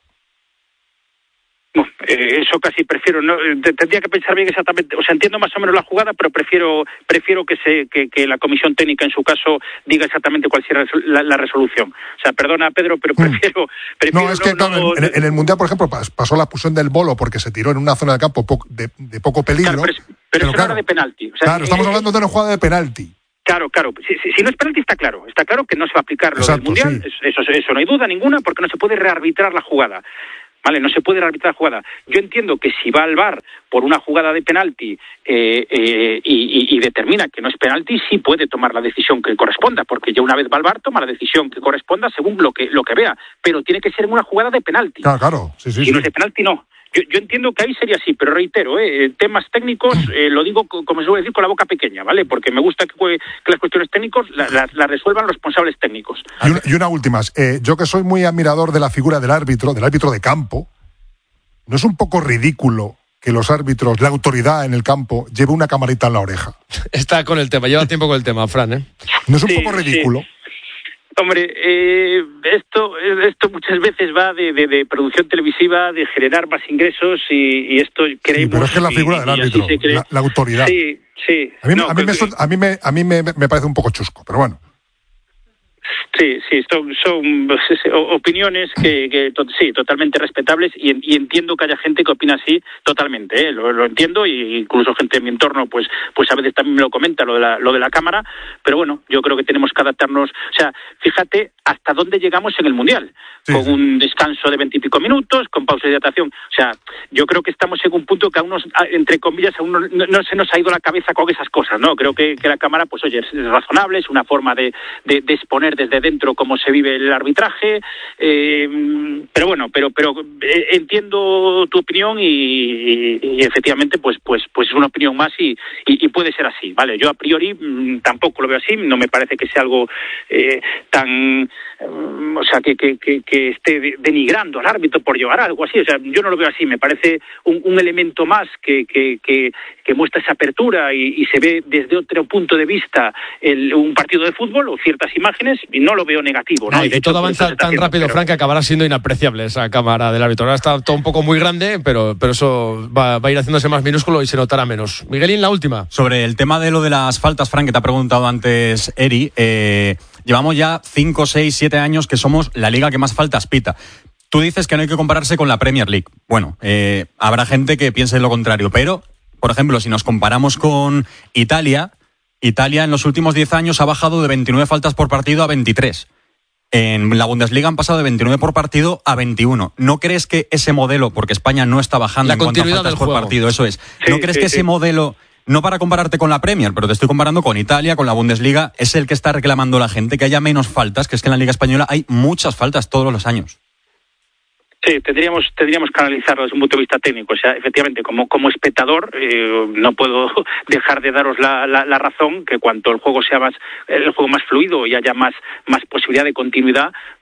Speaker 3: No, eh, eso casi prefiero, no, tendría que pensar bien exactamente, o sea, entiendo más o menos la jugada, pero prefiero prefiero que se que, que la comisión técnica en su caso diga exactamente cuál será la, la resolución. O sea, perdona, Pedro, pero prefiero... Mm. prefiero
Speaker 4: no, es que no, claro, no, en, en el Mundial, por ejemplo, pasó la expulsión del Bolo porque se tiró en una zona del campo de, de poco peligro.
Speaker 3: Claro, pero, pero, pero eso claro, no era de penalti. O sea,
Speaker 4: claro, estamos eh, hablando de una jugada de penalti.
Speaker 3: Claro, claro. Si, si, si no es penalti está claro. Está claro que no se va a aplicar lo Exacto, del Mundial. Sí. Eso, eso no hay duda ninguna, porque no se puede rearbitrar la jugada. Vale, no se puede rearbitrar la jugada. Yo entiendo que si va al V A R por una jugada de penalti eh, eh, y, y, y determina que no es penalti, sí puede tomar la decisión que corresponda, porque ya una vez va al V A R toma la decisión que corresponda según lo que lo que vea, pero tiene que ser en una jugada de penalti.
Speaker 4: Claro, claro. Sí, sí,
Speaker 3: si
Speaker 4: sí.
Speaker 3: no es de penalti, no. Yo, yo entiendo que ahí sería así, pero reitero, eh, temas técnicos, eh, lo digo como se suele decir, con la boca pequeña, ¿vale? Porque me gusta que, que las cuestiones técnicas las la, la resuelvan los responsables técnicos.
Speaker 4: Y una, y una última, eh, yo que soy muy admirador de la figura del árbitro, del árbitro de campo, ¿no es un poco ridículo que los árbitros, la autoridad en el campo, lleve una camarita en la oreja?
Speaker 2: Está con el tema, lleva tiempo con el tema, Fran, ¿eh?
Speaker 4: ¿No es un
Speaker 3: sí,
Speaker 4: poco ridículo?
Speaker 3: Sí. Hombre, eh, esto esto muchas veces va de, de, de producción televisiva, de generar más ingresos, y, y esto creemos...
Speaker 4: Sí, pero es que es la figura y, del árbitro, la, la autoridad.
Speaker 3: Sí, sí.
Speaker 4: A mí,
Speaker 3: no,
Speaker 4: a mí, me,
Speaker 3: que...
Speaker 4: a mí, me, a mí me, me parece un poco chusco, pero bueno.
Speaker 3: Sí, sí, son, son opiniones que, que to, sí, totalmente respetables, y, y entiendo que haya gente que opina así totalmente, ¿eh? lo, lo entiendo, y incluso gente en mi entorno pues pues a veces también me lo comenta lo de la lo de la cámara, pero bueno, yo creo que tenemos que adaptarnos. O sea, fíjate hasta dónde llegamos en el Mundial, sí, con sí. un descanso de veintipico minutos, con pausa de hidratación. O sea, yo creo que estamos en un punto que a unos, entre comillas, a unos no, no se nos ha ido la cabeza con esas cosas, ¿no? Creo que, que la cámara, pues oye, es razonable, es una forma de, de, de exponer desde dentro cómo se vive el arbitraje, eh, pero bueno, pero pero eh, entiendo tu opinión, y, y, y efectivamente pues pues pues es una opinión más, y, y, y puede ser así, vale. Yo a priori mmm, tampoco lo veo así, no me parece que sea algo eh, tan um, o sea que, que, que, que esté denigrando al árbitro por llevar algo así. O sea, yo no lo veo así, me parece un, un elemento más que, que, que, que muestra esa apertura, y, y se ve desde otro punto de vista el, un partido de fútbol o ciertas imágenes, y no lo veo negativo, ¿no?
Speaker 2: No, y, y de hecho, todo avanza tan haciendo, rápido, pero... Frank, que acabará siendo inapreciable esa cámara del árbitro. Ahora está todo un poco muy grande, pero, pero eso va, va a ir haciéndose más minúsculo y se notará menos. Miguelín, la última.
Speaker 6: Sobre el tema de lo de las faltas, Frank, que te ha preguntado antes Eri, eh, llevamos ya cinco, seis, siete años que somos la liga que más faltas pita. Tú dices que no hay que compararse con la Premier League. Bueno, eh, habrá gente que piense lo contrario, pero, por ejemplo, si nos comparamos con Italia, Italia en los últimos diez años ha bajado de veintinueve faltas por partido a veintitrés. En la Bundesliga han pasado de veintinueve por partido a veintiuno. ¿No crees que ese modelo, porque España no está bajando
Speaker 2: la
Speaker 6: en cuanto a faltas por
Speaker 2: juego.
Speaker 6: partido, eso es,
Speaker 3: sí,
Speaker 6: ¿no crees
Speaker 3: sí,
Speaker 6: que
Speaker 3: sí.
Speaker 6: ese modelo, no para compararte con la Premier, pero te estoy comparando con Italia, con la Bundesliga, es el que está reclamando la gente, que haya menos faltas, que es que en la Liga Española hay muchas faltas todos los años?
Speaker 3: Sí, tendríamos tendríamos que analizarlo desde un punto de vista técnico. O sea, efectivamente, como como espectador, eh, no puedo dejar de daros la, la, la razón que cuanto el juego sea más el juego más fluido y haya más más posibilidad de continuidad,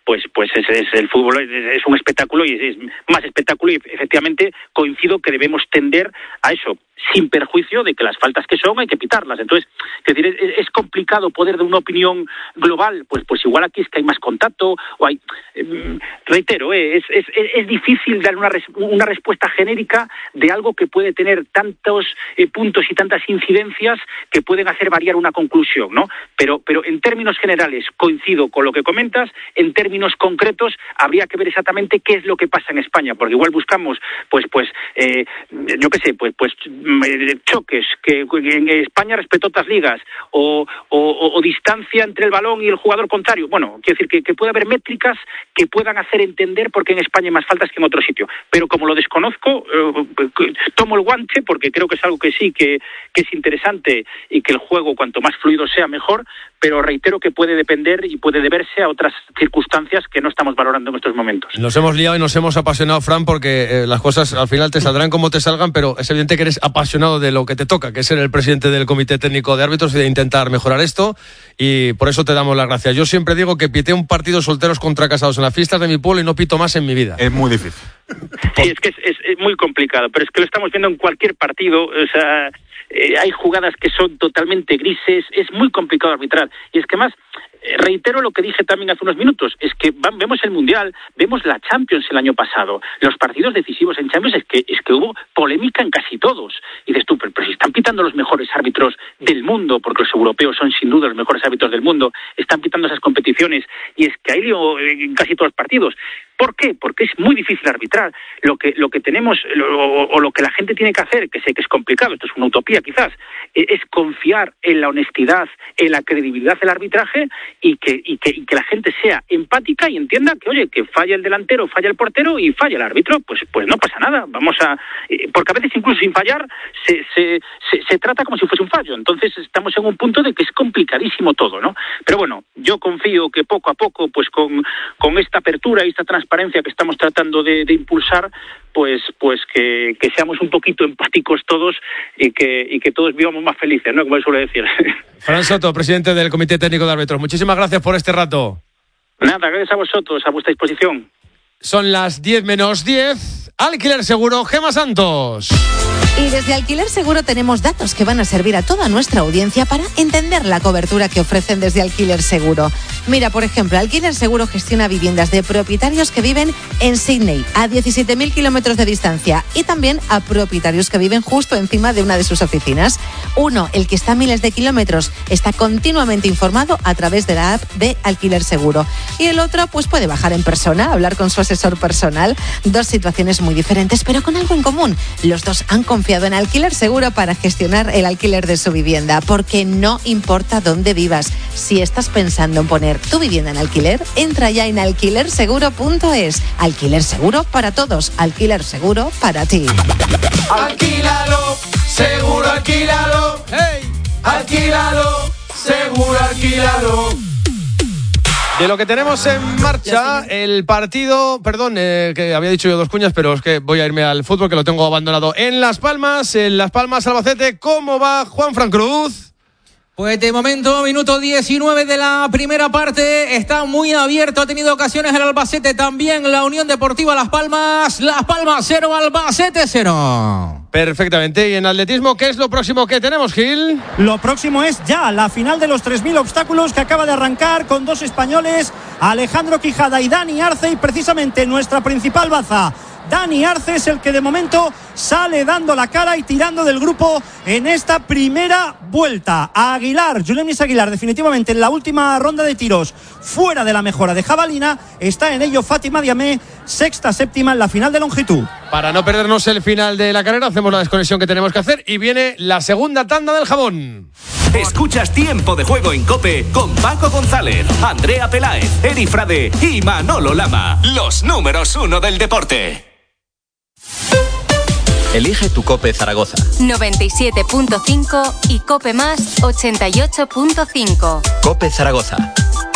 Speaker 3: pues pues es, es el fútbol es, es un espectáculo y es, es más espectáculo, y efectivamente coincido que debemos tender a eso, sin perjuicio de que las faltas que son hay que pitarlas. Entonces, es decir, es, es complicado poder dar una opinión global, pues pues igual aquí es que hay más contacto, o hay, eh, reitero, eh, es, es, es difícil dar una, res, una respuesta genérica de algo que puede tener tantos eh, puntos y tantas incidencias que pueden hacer variar una conclusión, ¿no? Pero, pero en términos generales coincido con lo que comentas, en términos concretos habría que ver exactamente qué es lo que pasa en España, porque igual buscamos, pues, pues, eh, yo qué sé, pues, pues choques que en España respecto a otras ligas o, o, o distancia entre el balón y el jugador contrario. Bueno, quiero decir que, que puede haber métricas que puedan hacer entender por qué en España hay más faltas que en otro sitio, pero como lo desconozco, eh, tomo el guante porque creo que es algo que sí, que, que es interesante y que el juego cuanto más fluido sea mejor, pero reitero que puede depender y puede deberse a otras circunstancias que no estamos valorando en estos momentos.
Speaker 2: Nos hemos liado y nos hemos apasionado, Fran, porque eh, las cosas al final te saldrán como te salgan, pero es evidente que eres apasionado de lo que te toca, que es ser el presidente del Comité Técnico de Árbitros y de intentar mejorar esto, y por eso te damos las gracias. Yo siempre digo que pité un partido solteros contra casados en las fiestas de mi pueblo y no pito más en mi vida.
Speaker 6: Es muy difícil.
Speaker 3: Sí, es que es, es, es muy complicado, pero es que lo estamos viendo en cualquier partido, o sea, eh, hay jugadas que son totalmente grises, es muy complicado arbitrar, y es que más, eh, reitero lo que dije también hace unos minutos, es que van, vemos el Mundial, vemos la Champions el año pasado, los partidos decisivos en Champions es que, es que hubo polémica en casi todos, y dices tú, pero, pero si están pitando los mejores árbitros del mundo, porque los europeos son sin duda los mejores árbitros del mundo, están pitando esas competiciones, y es que hay lío en casi todos los partidos. ¿Por qué? Porque es muy difícil arbitrar. Lo que lo que tenemos, lo, o lo que la gente tiene que hacer, que sé que es complicado, esto es una utopía quizás, es confiar en la honestidad, en la credibilidad del arbitraje y que, y que, y que la gente sea empática y entienda que, oye, que falla el delantero, falla el portero y falla el árbitro, pues pues no pasa nada. Vamos a... Porque a veces incluso sin fallar se, se, se, se trata como si fuese un fallo. Entonces estamos en un punto de que es complicadísimo todo, ¿no? Pero bueno, yo confío que poco a poco, pues con, con esta apertura y esta transparencia que estamos tratando de, de impulsar, pues pues que, que seamos un poquito empáticos todos y que y que todos vivamos más felices, ¿no? Como él suele decir.
Speaker 2: Fran Soto, presidente del Comité Técnico de Árbitros, muchísimas gracias por este rato.
Speaker 3: Nada, gracias a vosotros, a vuestra disposición.
Speaker 2: Son las diez menos diez. Alquiler Seguro, Gemma Santos.
Speaker 7: Y desde Alquiler Seguro tenemos datos que van a servir a toda nuestra audiencia para entender la cobertura que ofrecen desde Alquiler Seguro. Mira, por ejemplo, Alquiler Seguro gestiona viviendas de propietarios que viven en Sydney, a diecisiete mil kilómetros de distancia, y también a propietarios que viven justo encima de una de sus oficinas. Uno, el que está a miles de kilómetros, está continuamente informado a través de la app de Alquiler Seguro. Y el otro, pues puede bajar en persona, hablar con su asesor personal. Dos situaciones muy diferentes, pero con algo en común. Los dos han confiado en Alquiler Seguro para gestionar el alquiler de su vivienda, porque no importa dónde vivas. Si estás pensando en poner tu vivienda en alquiler, entra ya en alquiler seguro punto es. Alquiler Seguro para todos, Alquiler Seguro para ti.
Speaker 8: Alquílalo, seguro alquílalo.
Speaker 2: ¡Hey!
Speaker 8: Alquílalo, seguro alquílalo.
Speaker 2: De lo que tenemos en marcha, el partido, perdón, eh, que había dicho yo dos cuñas, pero es que voy a irme al fútbol, que lo tengo abandonado en Las Palmas, en Las Palmas, Albacete. ¿Cómo va Juan Fran Cruz?
Speaker 9: Pues de momento, minuto diecinueve de la primera parte, está muy abierto, ha tenido ocasiones el Albacete, también la Unión Deportiva Las Palmas, Las Palmas cero, Albacete cero.
Speaker 2: Perfectamente, y en atletismo, ¿qué es lo próximo que tenemos, Gil?
Speaker 1: Lo próximo es ya la final de los tres mil obstáculos que acaba de arrancar con dos españoles, Alejandro Quijada y Dani Arce, y precisamente nuestra principal baza, Dani Arce, es el que de momento sale dando la cara y tirando del grupo en esta primera vuelta. A Aguilar, Julemis Aguilar, definitivamente en la última ronda de tiros, fuera de la mejora de jabalina. Está en ello Fátima Diamé, sexta, séptima en la final de longitud.
Speaker 2: Para no perdernos el final de la carrera, hacemos la desconexión que tenemos que hacer y viene la segunda tanda del jabón.
Speaker 10: Escuchas Tiempo de Juego en COPE con Paco González, Andrea Peláez, Eri Frade y Manolo Lama. Los números uno del deporte.
Speaker 11: Elige tu COPE Zaragoza.
Speaker 12: noventa y siete punto cinco y COPE Más ochenta y ocho punto cinco.
Speaker 11: COPE Zaragoza.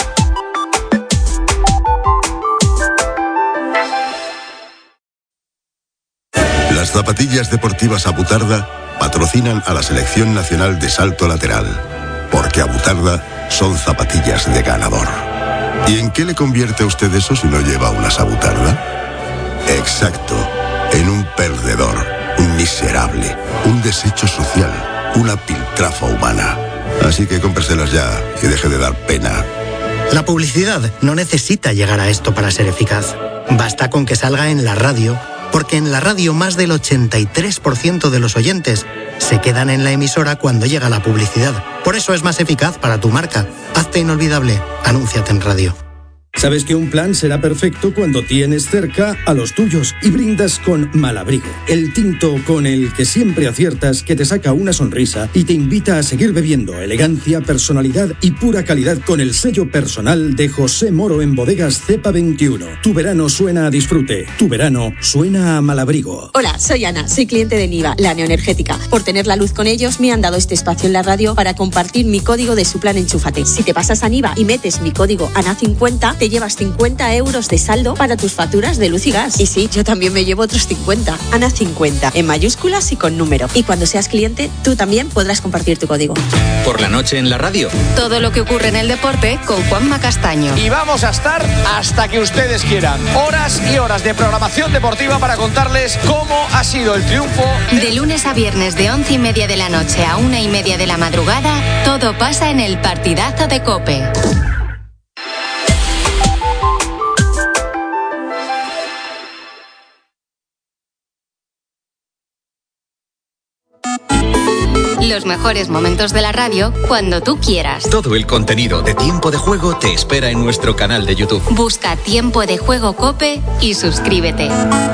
Speaker 13: Las zapatillas deportivas Abutarda patrocinan a la Selección Nacional de Salto Lateral, porque Abutarda son zapatillas de ganador. ¿Y en qué le convierte a usted eso si no lleva una sabutarda? Exacto, en un perdedor, un miserable, un desecho social, una piltrafa humana. Así que cómpreselas ya y deje de dar pena.
Speaker 14: La publicidad no necesita llegar a esto para ser eficaz. Basta con que salga en la radio, porque en la radio más del ochenta y tres por ciento de los oyentes se quedan en la emisora cuando llega la publicidad. Por eso es más eficaz para tu marca. Hazte inolvidable. Anúnciate en radio.
Speaker 15: Sabes que un plan será perfecto cuando tienes cerca a los tuyos y brindas con Malabrigo, el tinto con el que siempre aciertas, que te saca una sonrisa y te invita a seguir bebiendo. Elegancia, personalidad y pura calidad con el sello personal de José Moro en Bodegas Cepa veintiuno. Tu verano suena a disfrute, tu verano suena a Malabrigo.
Speaker 16: Hola, soy Ana, soy cliente de Niva, la neoenergética. Por tener la luz con ellos me han dado este espacio en la radio para compartir mi código de su plan Enchúfate. Si te pasas a Niva y metes mi código A N A cincuenta, te llevas cincuenta euros de saldo para tus facturas de luz y gas. Y sí, yo también me llevo otros cincuenta. A N A cincuenta, en mayúsculas y con número. Y cuando seas cliente, tú también podrás compartir tu código.
Speaker 11: Por la noche en la radio.
Speaker 12: Todo lo que ocurre en el deporte con Juanma Castaño.
Speaker 17: Y vamos a estar hasta que ustedes quieran. Horas y horas de programación deportiva para contarles cómo ha sido el triunfo.
Speaker 12: De lunes a viernes de once y media de la noche a una y media de la madrugada, todo pasa en el partidazo de COPE. Los mejores momentos de la radio cuando tú quieras.
Speaker 11: Todo el contenido de Tiempo de Juego te espera en nuestro canal de YouTube.
Speaker 12: Busca Tiempo de Juego COPE y suscríbete.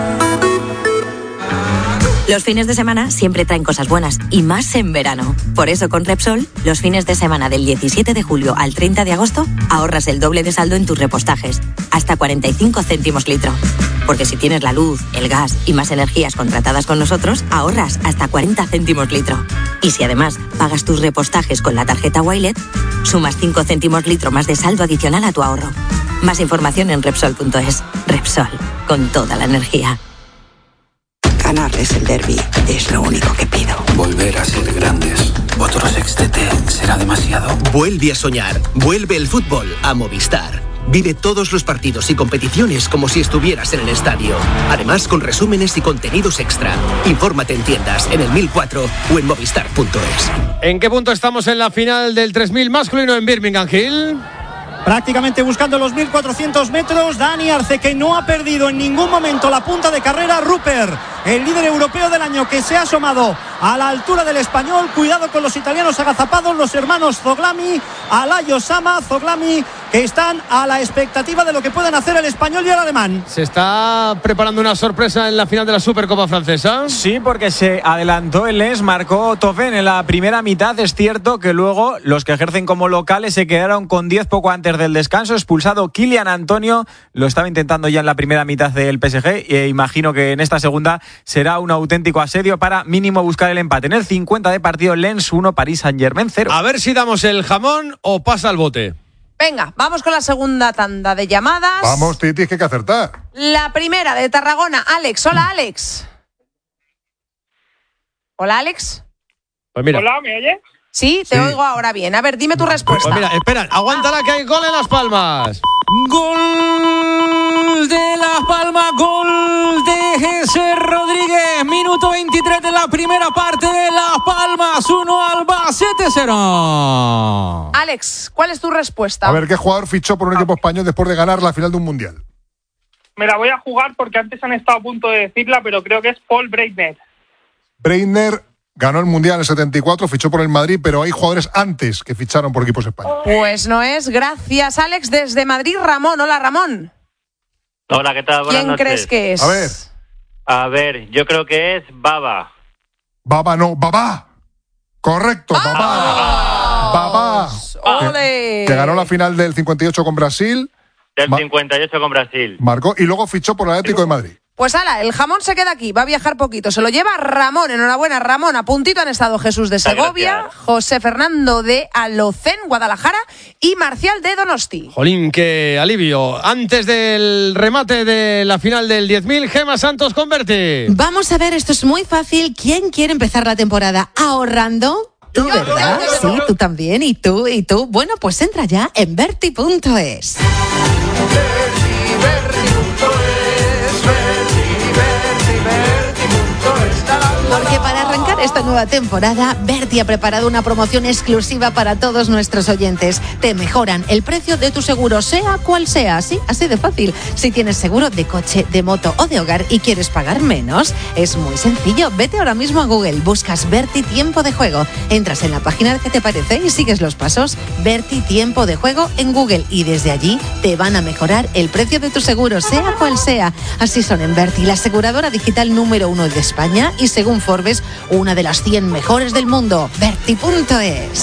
Speaker 18: Los fines de semana siempre traen cosas buenas, y más en verano. Por eso con Repsol, los fines de semana del diecisiete de julio al treinta de agosto, ahorras el doble de saldo en tus repostajes, hasta cuarenta y cinco céntimos litro. Porque si tienes la luz, el gas y más energías contratadas con nosotros, ahorras hasta cuarenta céntimos litro. Y si además pagas tus repostajes con la tarjeta Wilet, sumas cinco céntimos litro más de saldo adicional a tu ahorro. Más información en Repsol punto es. Repsol, con toda la energía.
Speaker 19: Ganarles el derbi es lo único que pido.
Speaker 20: Volver a ser grandes. Otro sextete será demasiado.
Speaker 21: Vuelve a soñar. Vuelve el fútbol a Movistar. Vive todos los partidos y competiciones como si estuvieras en el estadio. Además, con resúmenes y contenidos extra. Infórmate en tiendas, en el mil cuatro o en movistar punto es.
Speaker 2: ¿En qué punto estamos en la final del tres mil masculino en Birmingham Hill?
Speaker 1: Prácticamente buscando los mil cuatrocientos metros. Dani Arce, que no ha perdido en ningún momento la punta de carrera. Rupert, el líder europeo del año, que se ha asomado a la altura del español. Cuidado con los italianos agazapados, los hermanos Zoglami, Alayo Sama, Zoglami, que están a la expectativa de lo que pueden hacer el español y el alemán.
Speaker 2: ¿Se está preparando una sorpresa en la final de la Supercopa francesa?
Speaker 22: Sí, porque se adelantó el Lens, marcó Tofen en la primera mitad. Es cierto que luego los que ejercen como locales se quedaron con diez poco antes del descanso. Expulsado Kylian Antonio, lo estaba intentando ya en la primera mitad del P S G e imagino que en esta segunda será un auténtico asedio para mínimo buscar el empate. En el cincuenta de partido, Lens uno, Paris Saint-Germain cero.
Speaker 2: A ver si damos el jamón o pasa al bote.
Speaker 23: Venga, vamos con la segunda tanda de llamadas.
Speaker 4: Vamos, Titi, que hay que acertar.
Speaker 23: La primera de Tarragona, Alex. Hola, Alex. Hola, Alex.
Speaker 2: Pues mira.
Speaker 23: Hola, ¿me oyes? Sí, te sí. oigo ahora bien. A ver, dime tu respuesta.
Speaker 2: Pues mira, espera, aguántala que hay gol en Las Palmas.
Speaker 9: Gol de Las Palmas, gol de Jesús Rodríguez. Minuto veintitrés de la primera parte de Las Palmas, uno, Albacete cero.
Speaker 23: Alex, ¿cuál es tu respuesta?
Speaker 4: A ver, ¿qué jugador fichó por un equipo español después de ganar la final de un mundial?
Speaker 24: Me la voy a jugar porque antes han estado a punto de decirla, pero creo que es Paul Breitner.
Speaker 4: Breitner ganó el mundial en el setenta y cuatro, fichó por el Madrid, pero hay jugadores antes que ficharon por equipos españoles.
Speaker 23: Pues no es. Gracias, Alex. Desde Madrid, Ramón. Hola, Ramón.
Speaker 25: Hola, ¿qué tal? Buenas
Speaker 23: ¿Quién
Speaker 25: noches.
Speaker 23: crees que es?
Speaker 4: A ver.
Speaker 25: A ver, yo creo que es Baba.
Speaker 4: Baba, no, Babá. Correcto, Babá. Babá.
Speaker 23: ¡Ole!
Speaker 4: Que, que ganó la final del cincuenta y ocho con Brasil.
Speaker 25: Del cincuenta y ocho con Brasil.
Speaker 4: Marcó y luego fichó por el Atlético de Madrid.
Speaker 23: Pues ala, el jamón se queda aquí, va a viajar poquito. Se lo lleva Ramón, enhorabuena Ramón. A puntito han estado Jesús de Segovia, José Fernando de Alocén, Guadalajara, y Marcial de Donosti.
Speaker 2: Jolín, qué alivio. Antes del remate de la final del diez mil, Gema Santos convierte.
Speaker 7: Vamos a ver, esto es muy fácil. ¿Quién quiere empezar la temporada ahorrando? Tú, ¿verdad? Sí, tú también. Y tú, y tú. Bueno, pues entra ya en Berti punto es. Porque para arrancar esta nueva temporada, Berti ha preparado una promoción exclusiva para todos nuestros oyentes. Te mejoran el precio de tu seguro, sea cual sea, así, así de fácil. Si tienes seguro de coche, de moto o de hogar y quieres pagar menos, es muy sencillo. Vete ahora mismo a Google, buscas Berti Tiempo de Juego, entras en la página que te parece y sigues los pasos. Berti Tiempo de Juego en Google y desde allí te van a mejorar el precio de tu seguro, sea cual sea. Así son en Berti, la aseguradora digital número uno de España y según Forbes, una de las cien mejores del mundo. Berti punto es.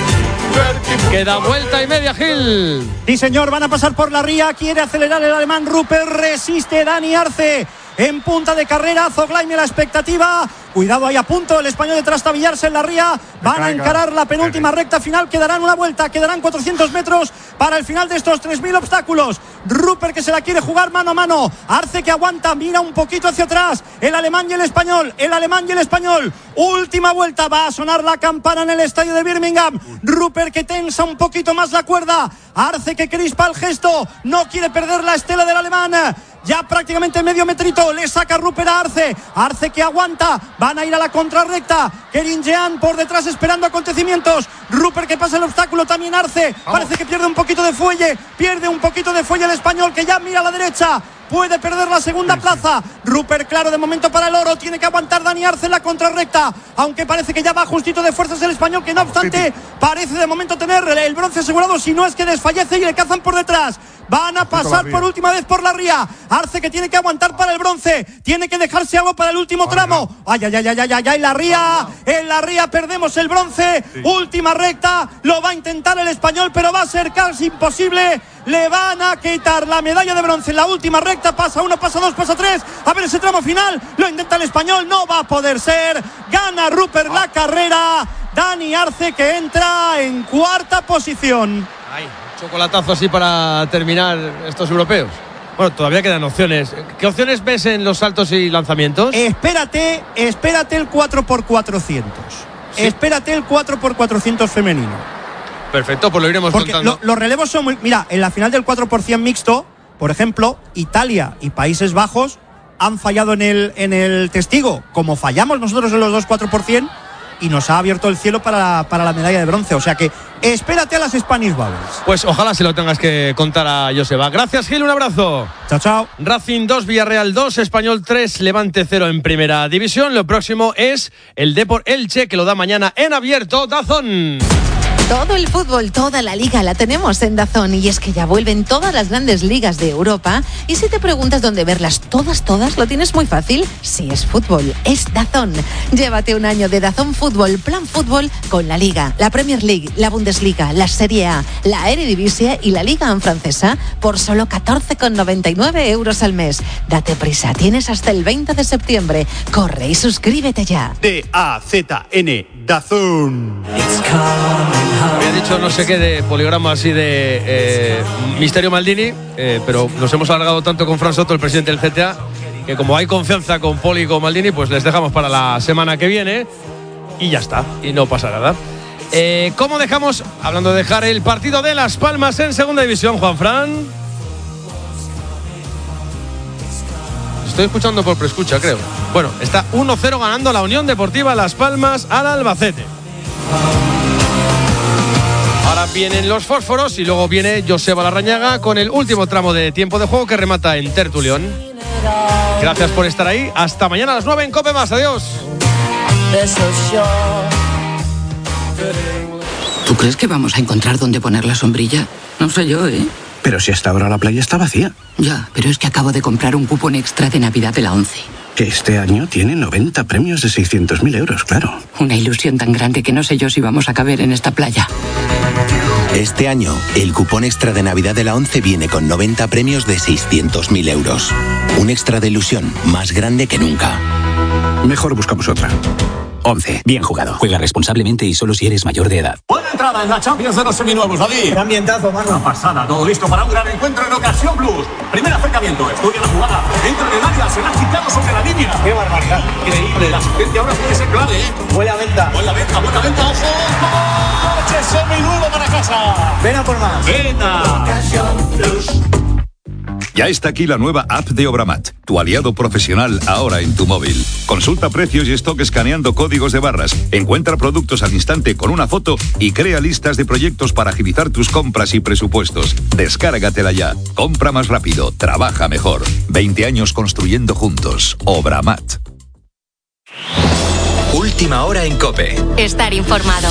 Speaker 2: Queda vuelta y media, Gil.
Speaker 1: Sí, señor, van a pasar por la ría. Quiere acelerar el alemán Rupert. Resiste Dani Arce. En punta de carrera, Zoglaime la expectativa. Cuidado ahí a punto, el español de trastabillarse en la ría. Van a encarar la penúltima recta final. Quedarán una vuelta, quedarán cuatrocientos metros para el final de estos tres mil obstáculos. Rupert que se la quiere jugar mano a mano. Arce que aguanta, mira un poquito hacia atrás. El alemán y el español, el alemán y el español. Última vuelta, va a sonar la campana en el estadio de Birmingham. Rupert que tensa un poquito más la cuerda. Arce que crispa el gesto. No quiere perder la estela del alemán. Ya prácticamente medio metrito, le saca Rupert a Arce. Arce que aguanta, van a ir a la contrarrecta. Kerin Jean por detrás esperando acontecimientos. Rupert que pasa el obstáculo, también Arce. Parece que pierde un poquito de fuelle, pierde un poquito de fuelle el español que ya mira a la derecha. Puede perder la segunda plaza. Rupert claro de momento para el oro. Tiene que aguantar Dani Arce en la contrarrecta. Aunque parece que ya va justito de fuerzas el español, que no obstante parece de momento tener el bronce asegurado. Si no es que desfallece y le cazan por detrás. Van a pasar por última vez por la ría. Arce que tiene que aguantar para el bronce. Tiene que dejarse algo para el último tramo. Ay, ay, ay, ay, ay, ay, ay, la ría. En la ría perdemos el bronce. Sí. Última recta. Lo va a intentar el español, pero va a ser casi imposible. Le van a quitar la medalla de bronce en la última recta. Pasa uno, pasa dos, pasa tres. A ver ese tramo final. Lo intenta el español. No va a poder ser. Gana Rupert la carrera. Dani Arce que entra en cuarta posición.
Speaker 2: Ay, chocolatazo así para terminar estos europeos. Bueno, todavía quedan opciones. ¿Qué opciones ves en los saltos y lanzamientos?
Speaker 1: Espérate, espérate el cuatro por cuatrocientos. ¿Sí? Espérate el cuatro por cuatrocientos femenino.
Speaker 2: Perfecto, pues lo iremos
Speaker 1: Porque
Speaker 2: contando.
Speaker 1: Lo, los relevos son muy... Mira, en la final del cuatro por cien mixto, por ejemplo, Italia y Países Bajos han fallado en el, en el testigo, como fallamos nosotros en los dos cuatro por cien, y nos ha abierto el cielo para, para la medalla de bronce. O sea que espérate a las Spanish Bubbles.
Speaker 2: Pues ojalá se lo tengas que contar a Joseba. Gracias, Gil, un abrazo.
Speaker 1: Chao, chao.
Speaker 2: Racing dos, Villarreal dos, Español tres, Levante cero en primera división. Lo próximo es el Depor Elche, que lo da mañana en abierto DAZN.
Speaker 7: Todo el fútbol, toda la liga la tenemos en DAZN y es que ya vuelven todas las grandes ligas de Europa y si te preguntas dónde verlas todas, todas, lo tienes muy fácil. Si es fútbol, es DAZN. Llévate un año de DAZN Fútbol, Plan Fútbol con la Liga, la Premier League, la Bundesliga, la Serie A, la Eredivisie y la Liga en francesa por solo catorce con noventa y nueve euros al mes. Date prisa, tienes hasta el veinte de septiembre. Corre y suscríbete ya.
Speaker 3: D A Z N, DAZN.
Speaker 2: Había dicho no sé qué de poligrama así de eh, Misterio Maldini, eh, pero nos hemos alargado tanto con Fran Soto, el presidente del G T A, que como hay confianza con Poli y con Maldini, pues les dejamos para la semana que viene y ya está, y no pasa nada. Eh, ¿Cómo dejamos, hablando de dejar, el partido de Las Palmas en segunda división, Juan Fran? Estoy escuchando por preescucha, creo. Bueno, está uno cero ganando la Unión Deportiva Las Palmas al Albacete. Ahora vienen los fósforos y luego viene Joseba Larrañaga con el último tramo de tiempo de juego que remata en Tertulión. Gracias por estar ahí. Hasta mañana a las nueve en Cope Más. Adiós.
Speaker 19: ¿Tú crees que vamos a encontrar dónde poner la sombrilla? No sé yo, ¿eh?
Speaker 3: Pero si hasta ahora la playa está vacía.
Speaker 19: Ya, pero es que acabo de comprar un cupón extra de Navidad de la ONCE.
Speaker 3: Que este año tiene noventa premios de seiscientos mil euros, claro.
Speaker 19: Una ilusión tan grande que no sé yo si vamos a caber en esta playa.
Speaker 5: Este año, el cupón extra de Navidad de la ONCE viene con noventa premios de seiscientos mil euros. Un extra de ilusión más grande que nunca.
Speaker 3: Mejor buscamos otra.
Speaker 6: once. Bien jugado. Juega responsablemente y solo si eres mayor de edad.
Speaker 8: Buena entrada en la Champions de los seminuevos, David.
Speaker 10: Qué ambientazo, mano.
Speaker 8: Una pasada, todo listo para un gran encuentro en Ocasión Plus. Primer acercamiento, estudia la jugada. Dentro del área, se la ha quitado sobre la línea.
Speaker 10: Qué barbaridad.
Speaker 8: Increíble, la asistencia ahora puede ser clave, ¿eh?
Speaker 10: Buena venta.
Speaker 8: Buena venta, buena venta, ojo. ¡Coche seminuevo para casa!
Speaker 10: Ven a por más.
Speaker 8: ¡Venta! Ocasión Plus.
Speaker 13: Ya está aquí la nueva app de Obramat, tu aliado profesional ahora en tu móvil. Consulta precios y stock escaneando códigos de barras, encuentra productos al instante con una foto y crea listas de proyectos para agilizar tus compras y presupuestos. Descárgatela ya. Compra más rápido, trabaja mejor. veinte años construyendo juntos. Obramat.
Speaker 11: Última hora en COPE.
Speaker 12: Estar informado.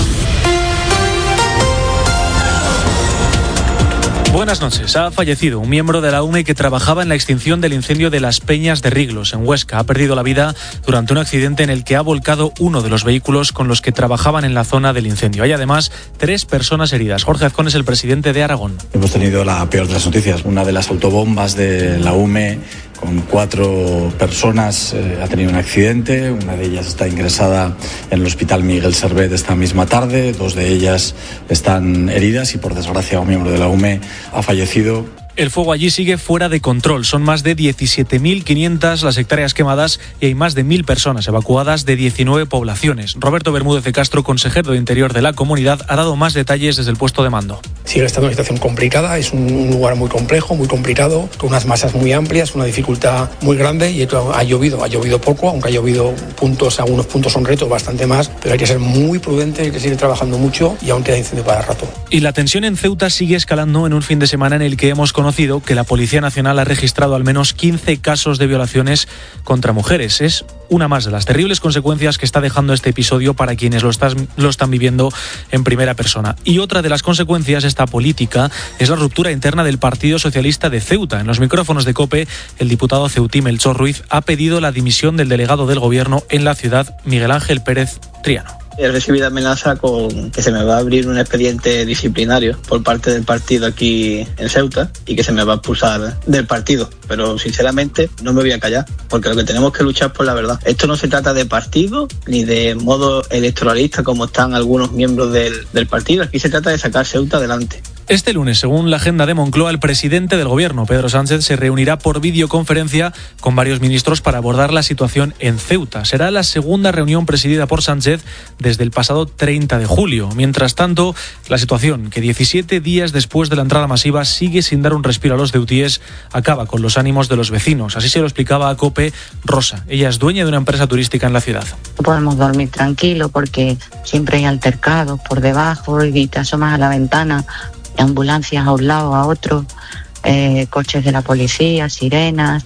Speaker 14: Buenas noches. Ha fallecido un miembro de la U M E que trabajaba en la extinción del incendio de Las Peñas de Riglos, en Huesca. Ha perdido la vida durante un accidente en el que ha volcado uno de los vehículos con los que trabajaban en la zona del incendio. Hay además tres personas heridas. Jorge Azcón es el presidente de Aragón.
Speaker 26: Hemos tenido la peor de las noticias. Una de las autobombas de la U M E con cuatro personas eh, ha tenido un accidente. Una de ellas está ingresada en el Hospital Miguel Servet esta misma tarde. Dos de ellas están heridas y, por desgracia, un miembro de la U M E ha fallecido.
Speaker 14: El fuego allí sigue fuera de control. Son más de diecisiete mil quinientas las hectáreas quemadas y hay más de mil personas evacuadas de diecinueve poblaciones. Roberto Bermúdez de Castro, consejero de Interior de la comunidad, ha dado más detalles desde el puesto de mando.
Speaker 27: Sigue estando una situación complicada, es un lugar muy complejo, muy complicado, con unas masas muy amplias, una dificultad muy grande y ha llovido, ha llovido poco, aunque ha llovido puntos, algunos puntos son retos, bastante más, pero hay que ser muy prudente, hay que seguir trabajando mucho y aún queda incendio para rato.
Speaker 14: Y la tensión en Ceuta sigue escalando en un fin de semana en el que hemos conocido que la Policía Nacional ha registrado al menos quince casos de violaciones contra mujeres. Es una más de las terribles consecuencias que está dejando este episodio para quienes lo, estás, lo están viviendo en primera persona. Y otra de las consecuencias, esta política, es la ruptura interna del Partido Socialista de Ceuta. En los micrófonos de COPE, el diputado ceutí Melchor Ruiz ha pedido la dimisión del delegado del Gobierno en la ciudad, Miguel Ángel Pérez Triano.
Speaker 28: He recibido amenaza con que se me va a abrir un expediente disciplinario por parte del partido aquí en Ceuta y que se me va a expulsar del partido. Pero sinceramente no me voy a callar, porque lo que tenemos que luchar es por la verdad. Esto no se trata de partido ni de modo electoralista como están algunos miembros del, del partido. Aquí se trata de sacar Ceuta adelante.
Speaker 14: Este lunes, según la agenda de Moncloa, el presidente del Gobierno, Pedro Sánchez, se reunirá por videoconferencia con varios ministros para abordar la situación en Ceuta. Será la segunda reunión presidida por Sánchez desde el pasado treinta de julio. Mientras tanto, la situación, que diecisiete días después de la entrada masiva sigue sin dar un respiro a los ceutíes, acaba con los ánimos de los vecinos. Así se lo explicaba a COPE Rosa. Ella es dueña de una empresa turística en la ciudad.
Speaker 29: No podemos dormir tranquilos porque siempre hay altercados por debajo y te asomas a la ventana, ambulancias a un lado, a otro, eh, coches de la policía, sirenas.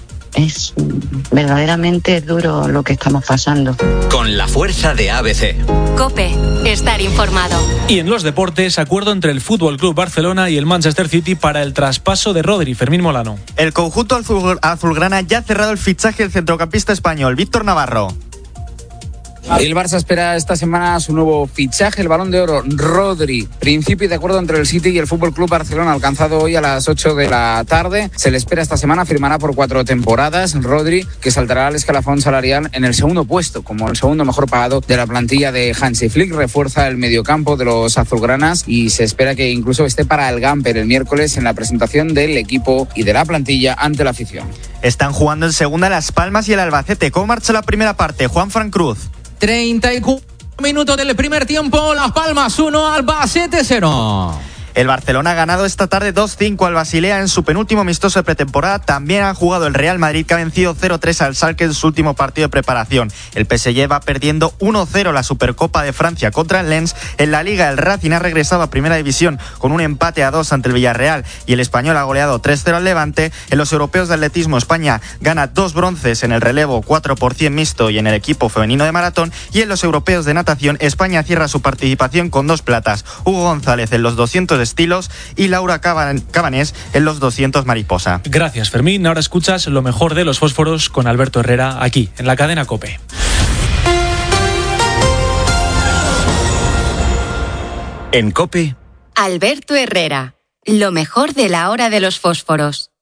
Speaker 29: Es verdaderamente duro lo que estamos pasando.
Speaker 11: Con la fuerza de A B C.
Speaker 12: COPE, estar informado.
Speaker 14: Y en los deportes, acuerdo entre el Fútbol Club Barcelona y el Manchester City para el traspaso de Rodri. Fermín Molano.
Speaker 30: El conjunto azul, azulgrana ya ha cerrado el fichaje del centrocampista español, Víctor Navarro.
Speaker 31: El Barça espera esta semana su nuevo fichaje, el Balón de Oro, Rodri. Principio de acuerdo entre el City y el F C Barcelona, alcanzado hoy a las ocho de la tarde. Se le espera esta semana, firmará por cuatro temporadas. Rodri, que saltará al escalafón salarial en el segundo puesto, como el segundo mejor pagado de la plantilla de Hansi Flick. Refuerza el mediocampo de los azulgranas y se espera que incluso esté para el Gamper el miércoles en la presentación del equipo y de la plantilla ante la afición.
Speaker 30: Están jugando en segunda Las Palmas y el Albacete. ¿Cómo marcha la primera parte? Juan Fran Cruz.
Speaker 9: treinta y cuatro minutos del primer tiempo, Las Palmas uno, Albacete cero.
Speaker 30: El Barcelona ha ganado esta tarde dos cinco al Basilea en su penúltimo amistoso de pretemporada. También ha jugado el Real Madrid, que ha vencido cero tres al Schalke en su último partido de preparación. El P S G va perdiendo uno cero la Supercopa de Francia contra el Lens. En la Liga, el Racing ha regresado a Primera División con un empate a dos ante el Villarreal y el Español ha goleado tres cero al Levante. En los europeos de atletismo, España gana dos bronces en el relevo cuatro por cien mixto y en el equipo femenino de maratón. Y en los europeos de natación, España cierra su participación con dos platas. Hugo González en los doscientos estilos y Laura Cabanés en los doscientos mariposa.
Speaker 14: Gracias, Fermín. Ahora escuchas lo mejor de los fósforos con Alberto Herrera aquí en la cadena COPE.
Speaker 11: En COPE,
Speaker 12: Alberto Herrera, lo mejor de la hora de los fósforos.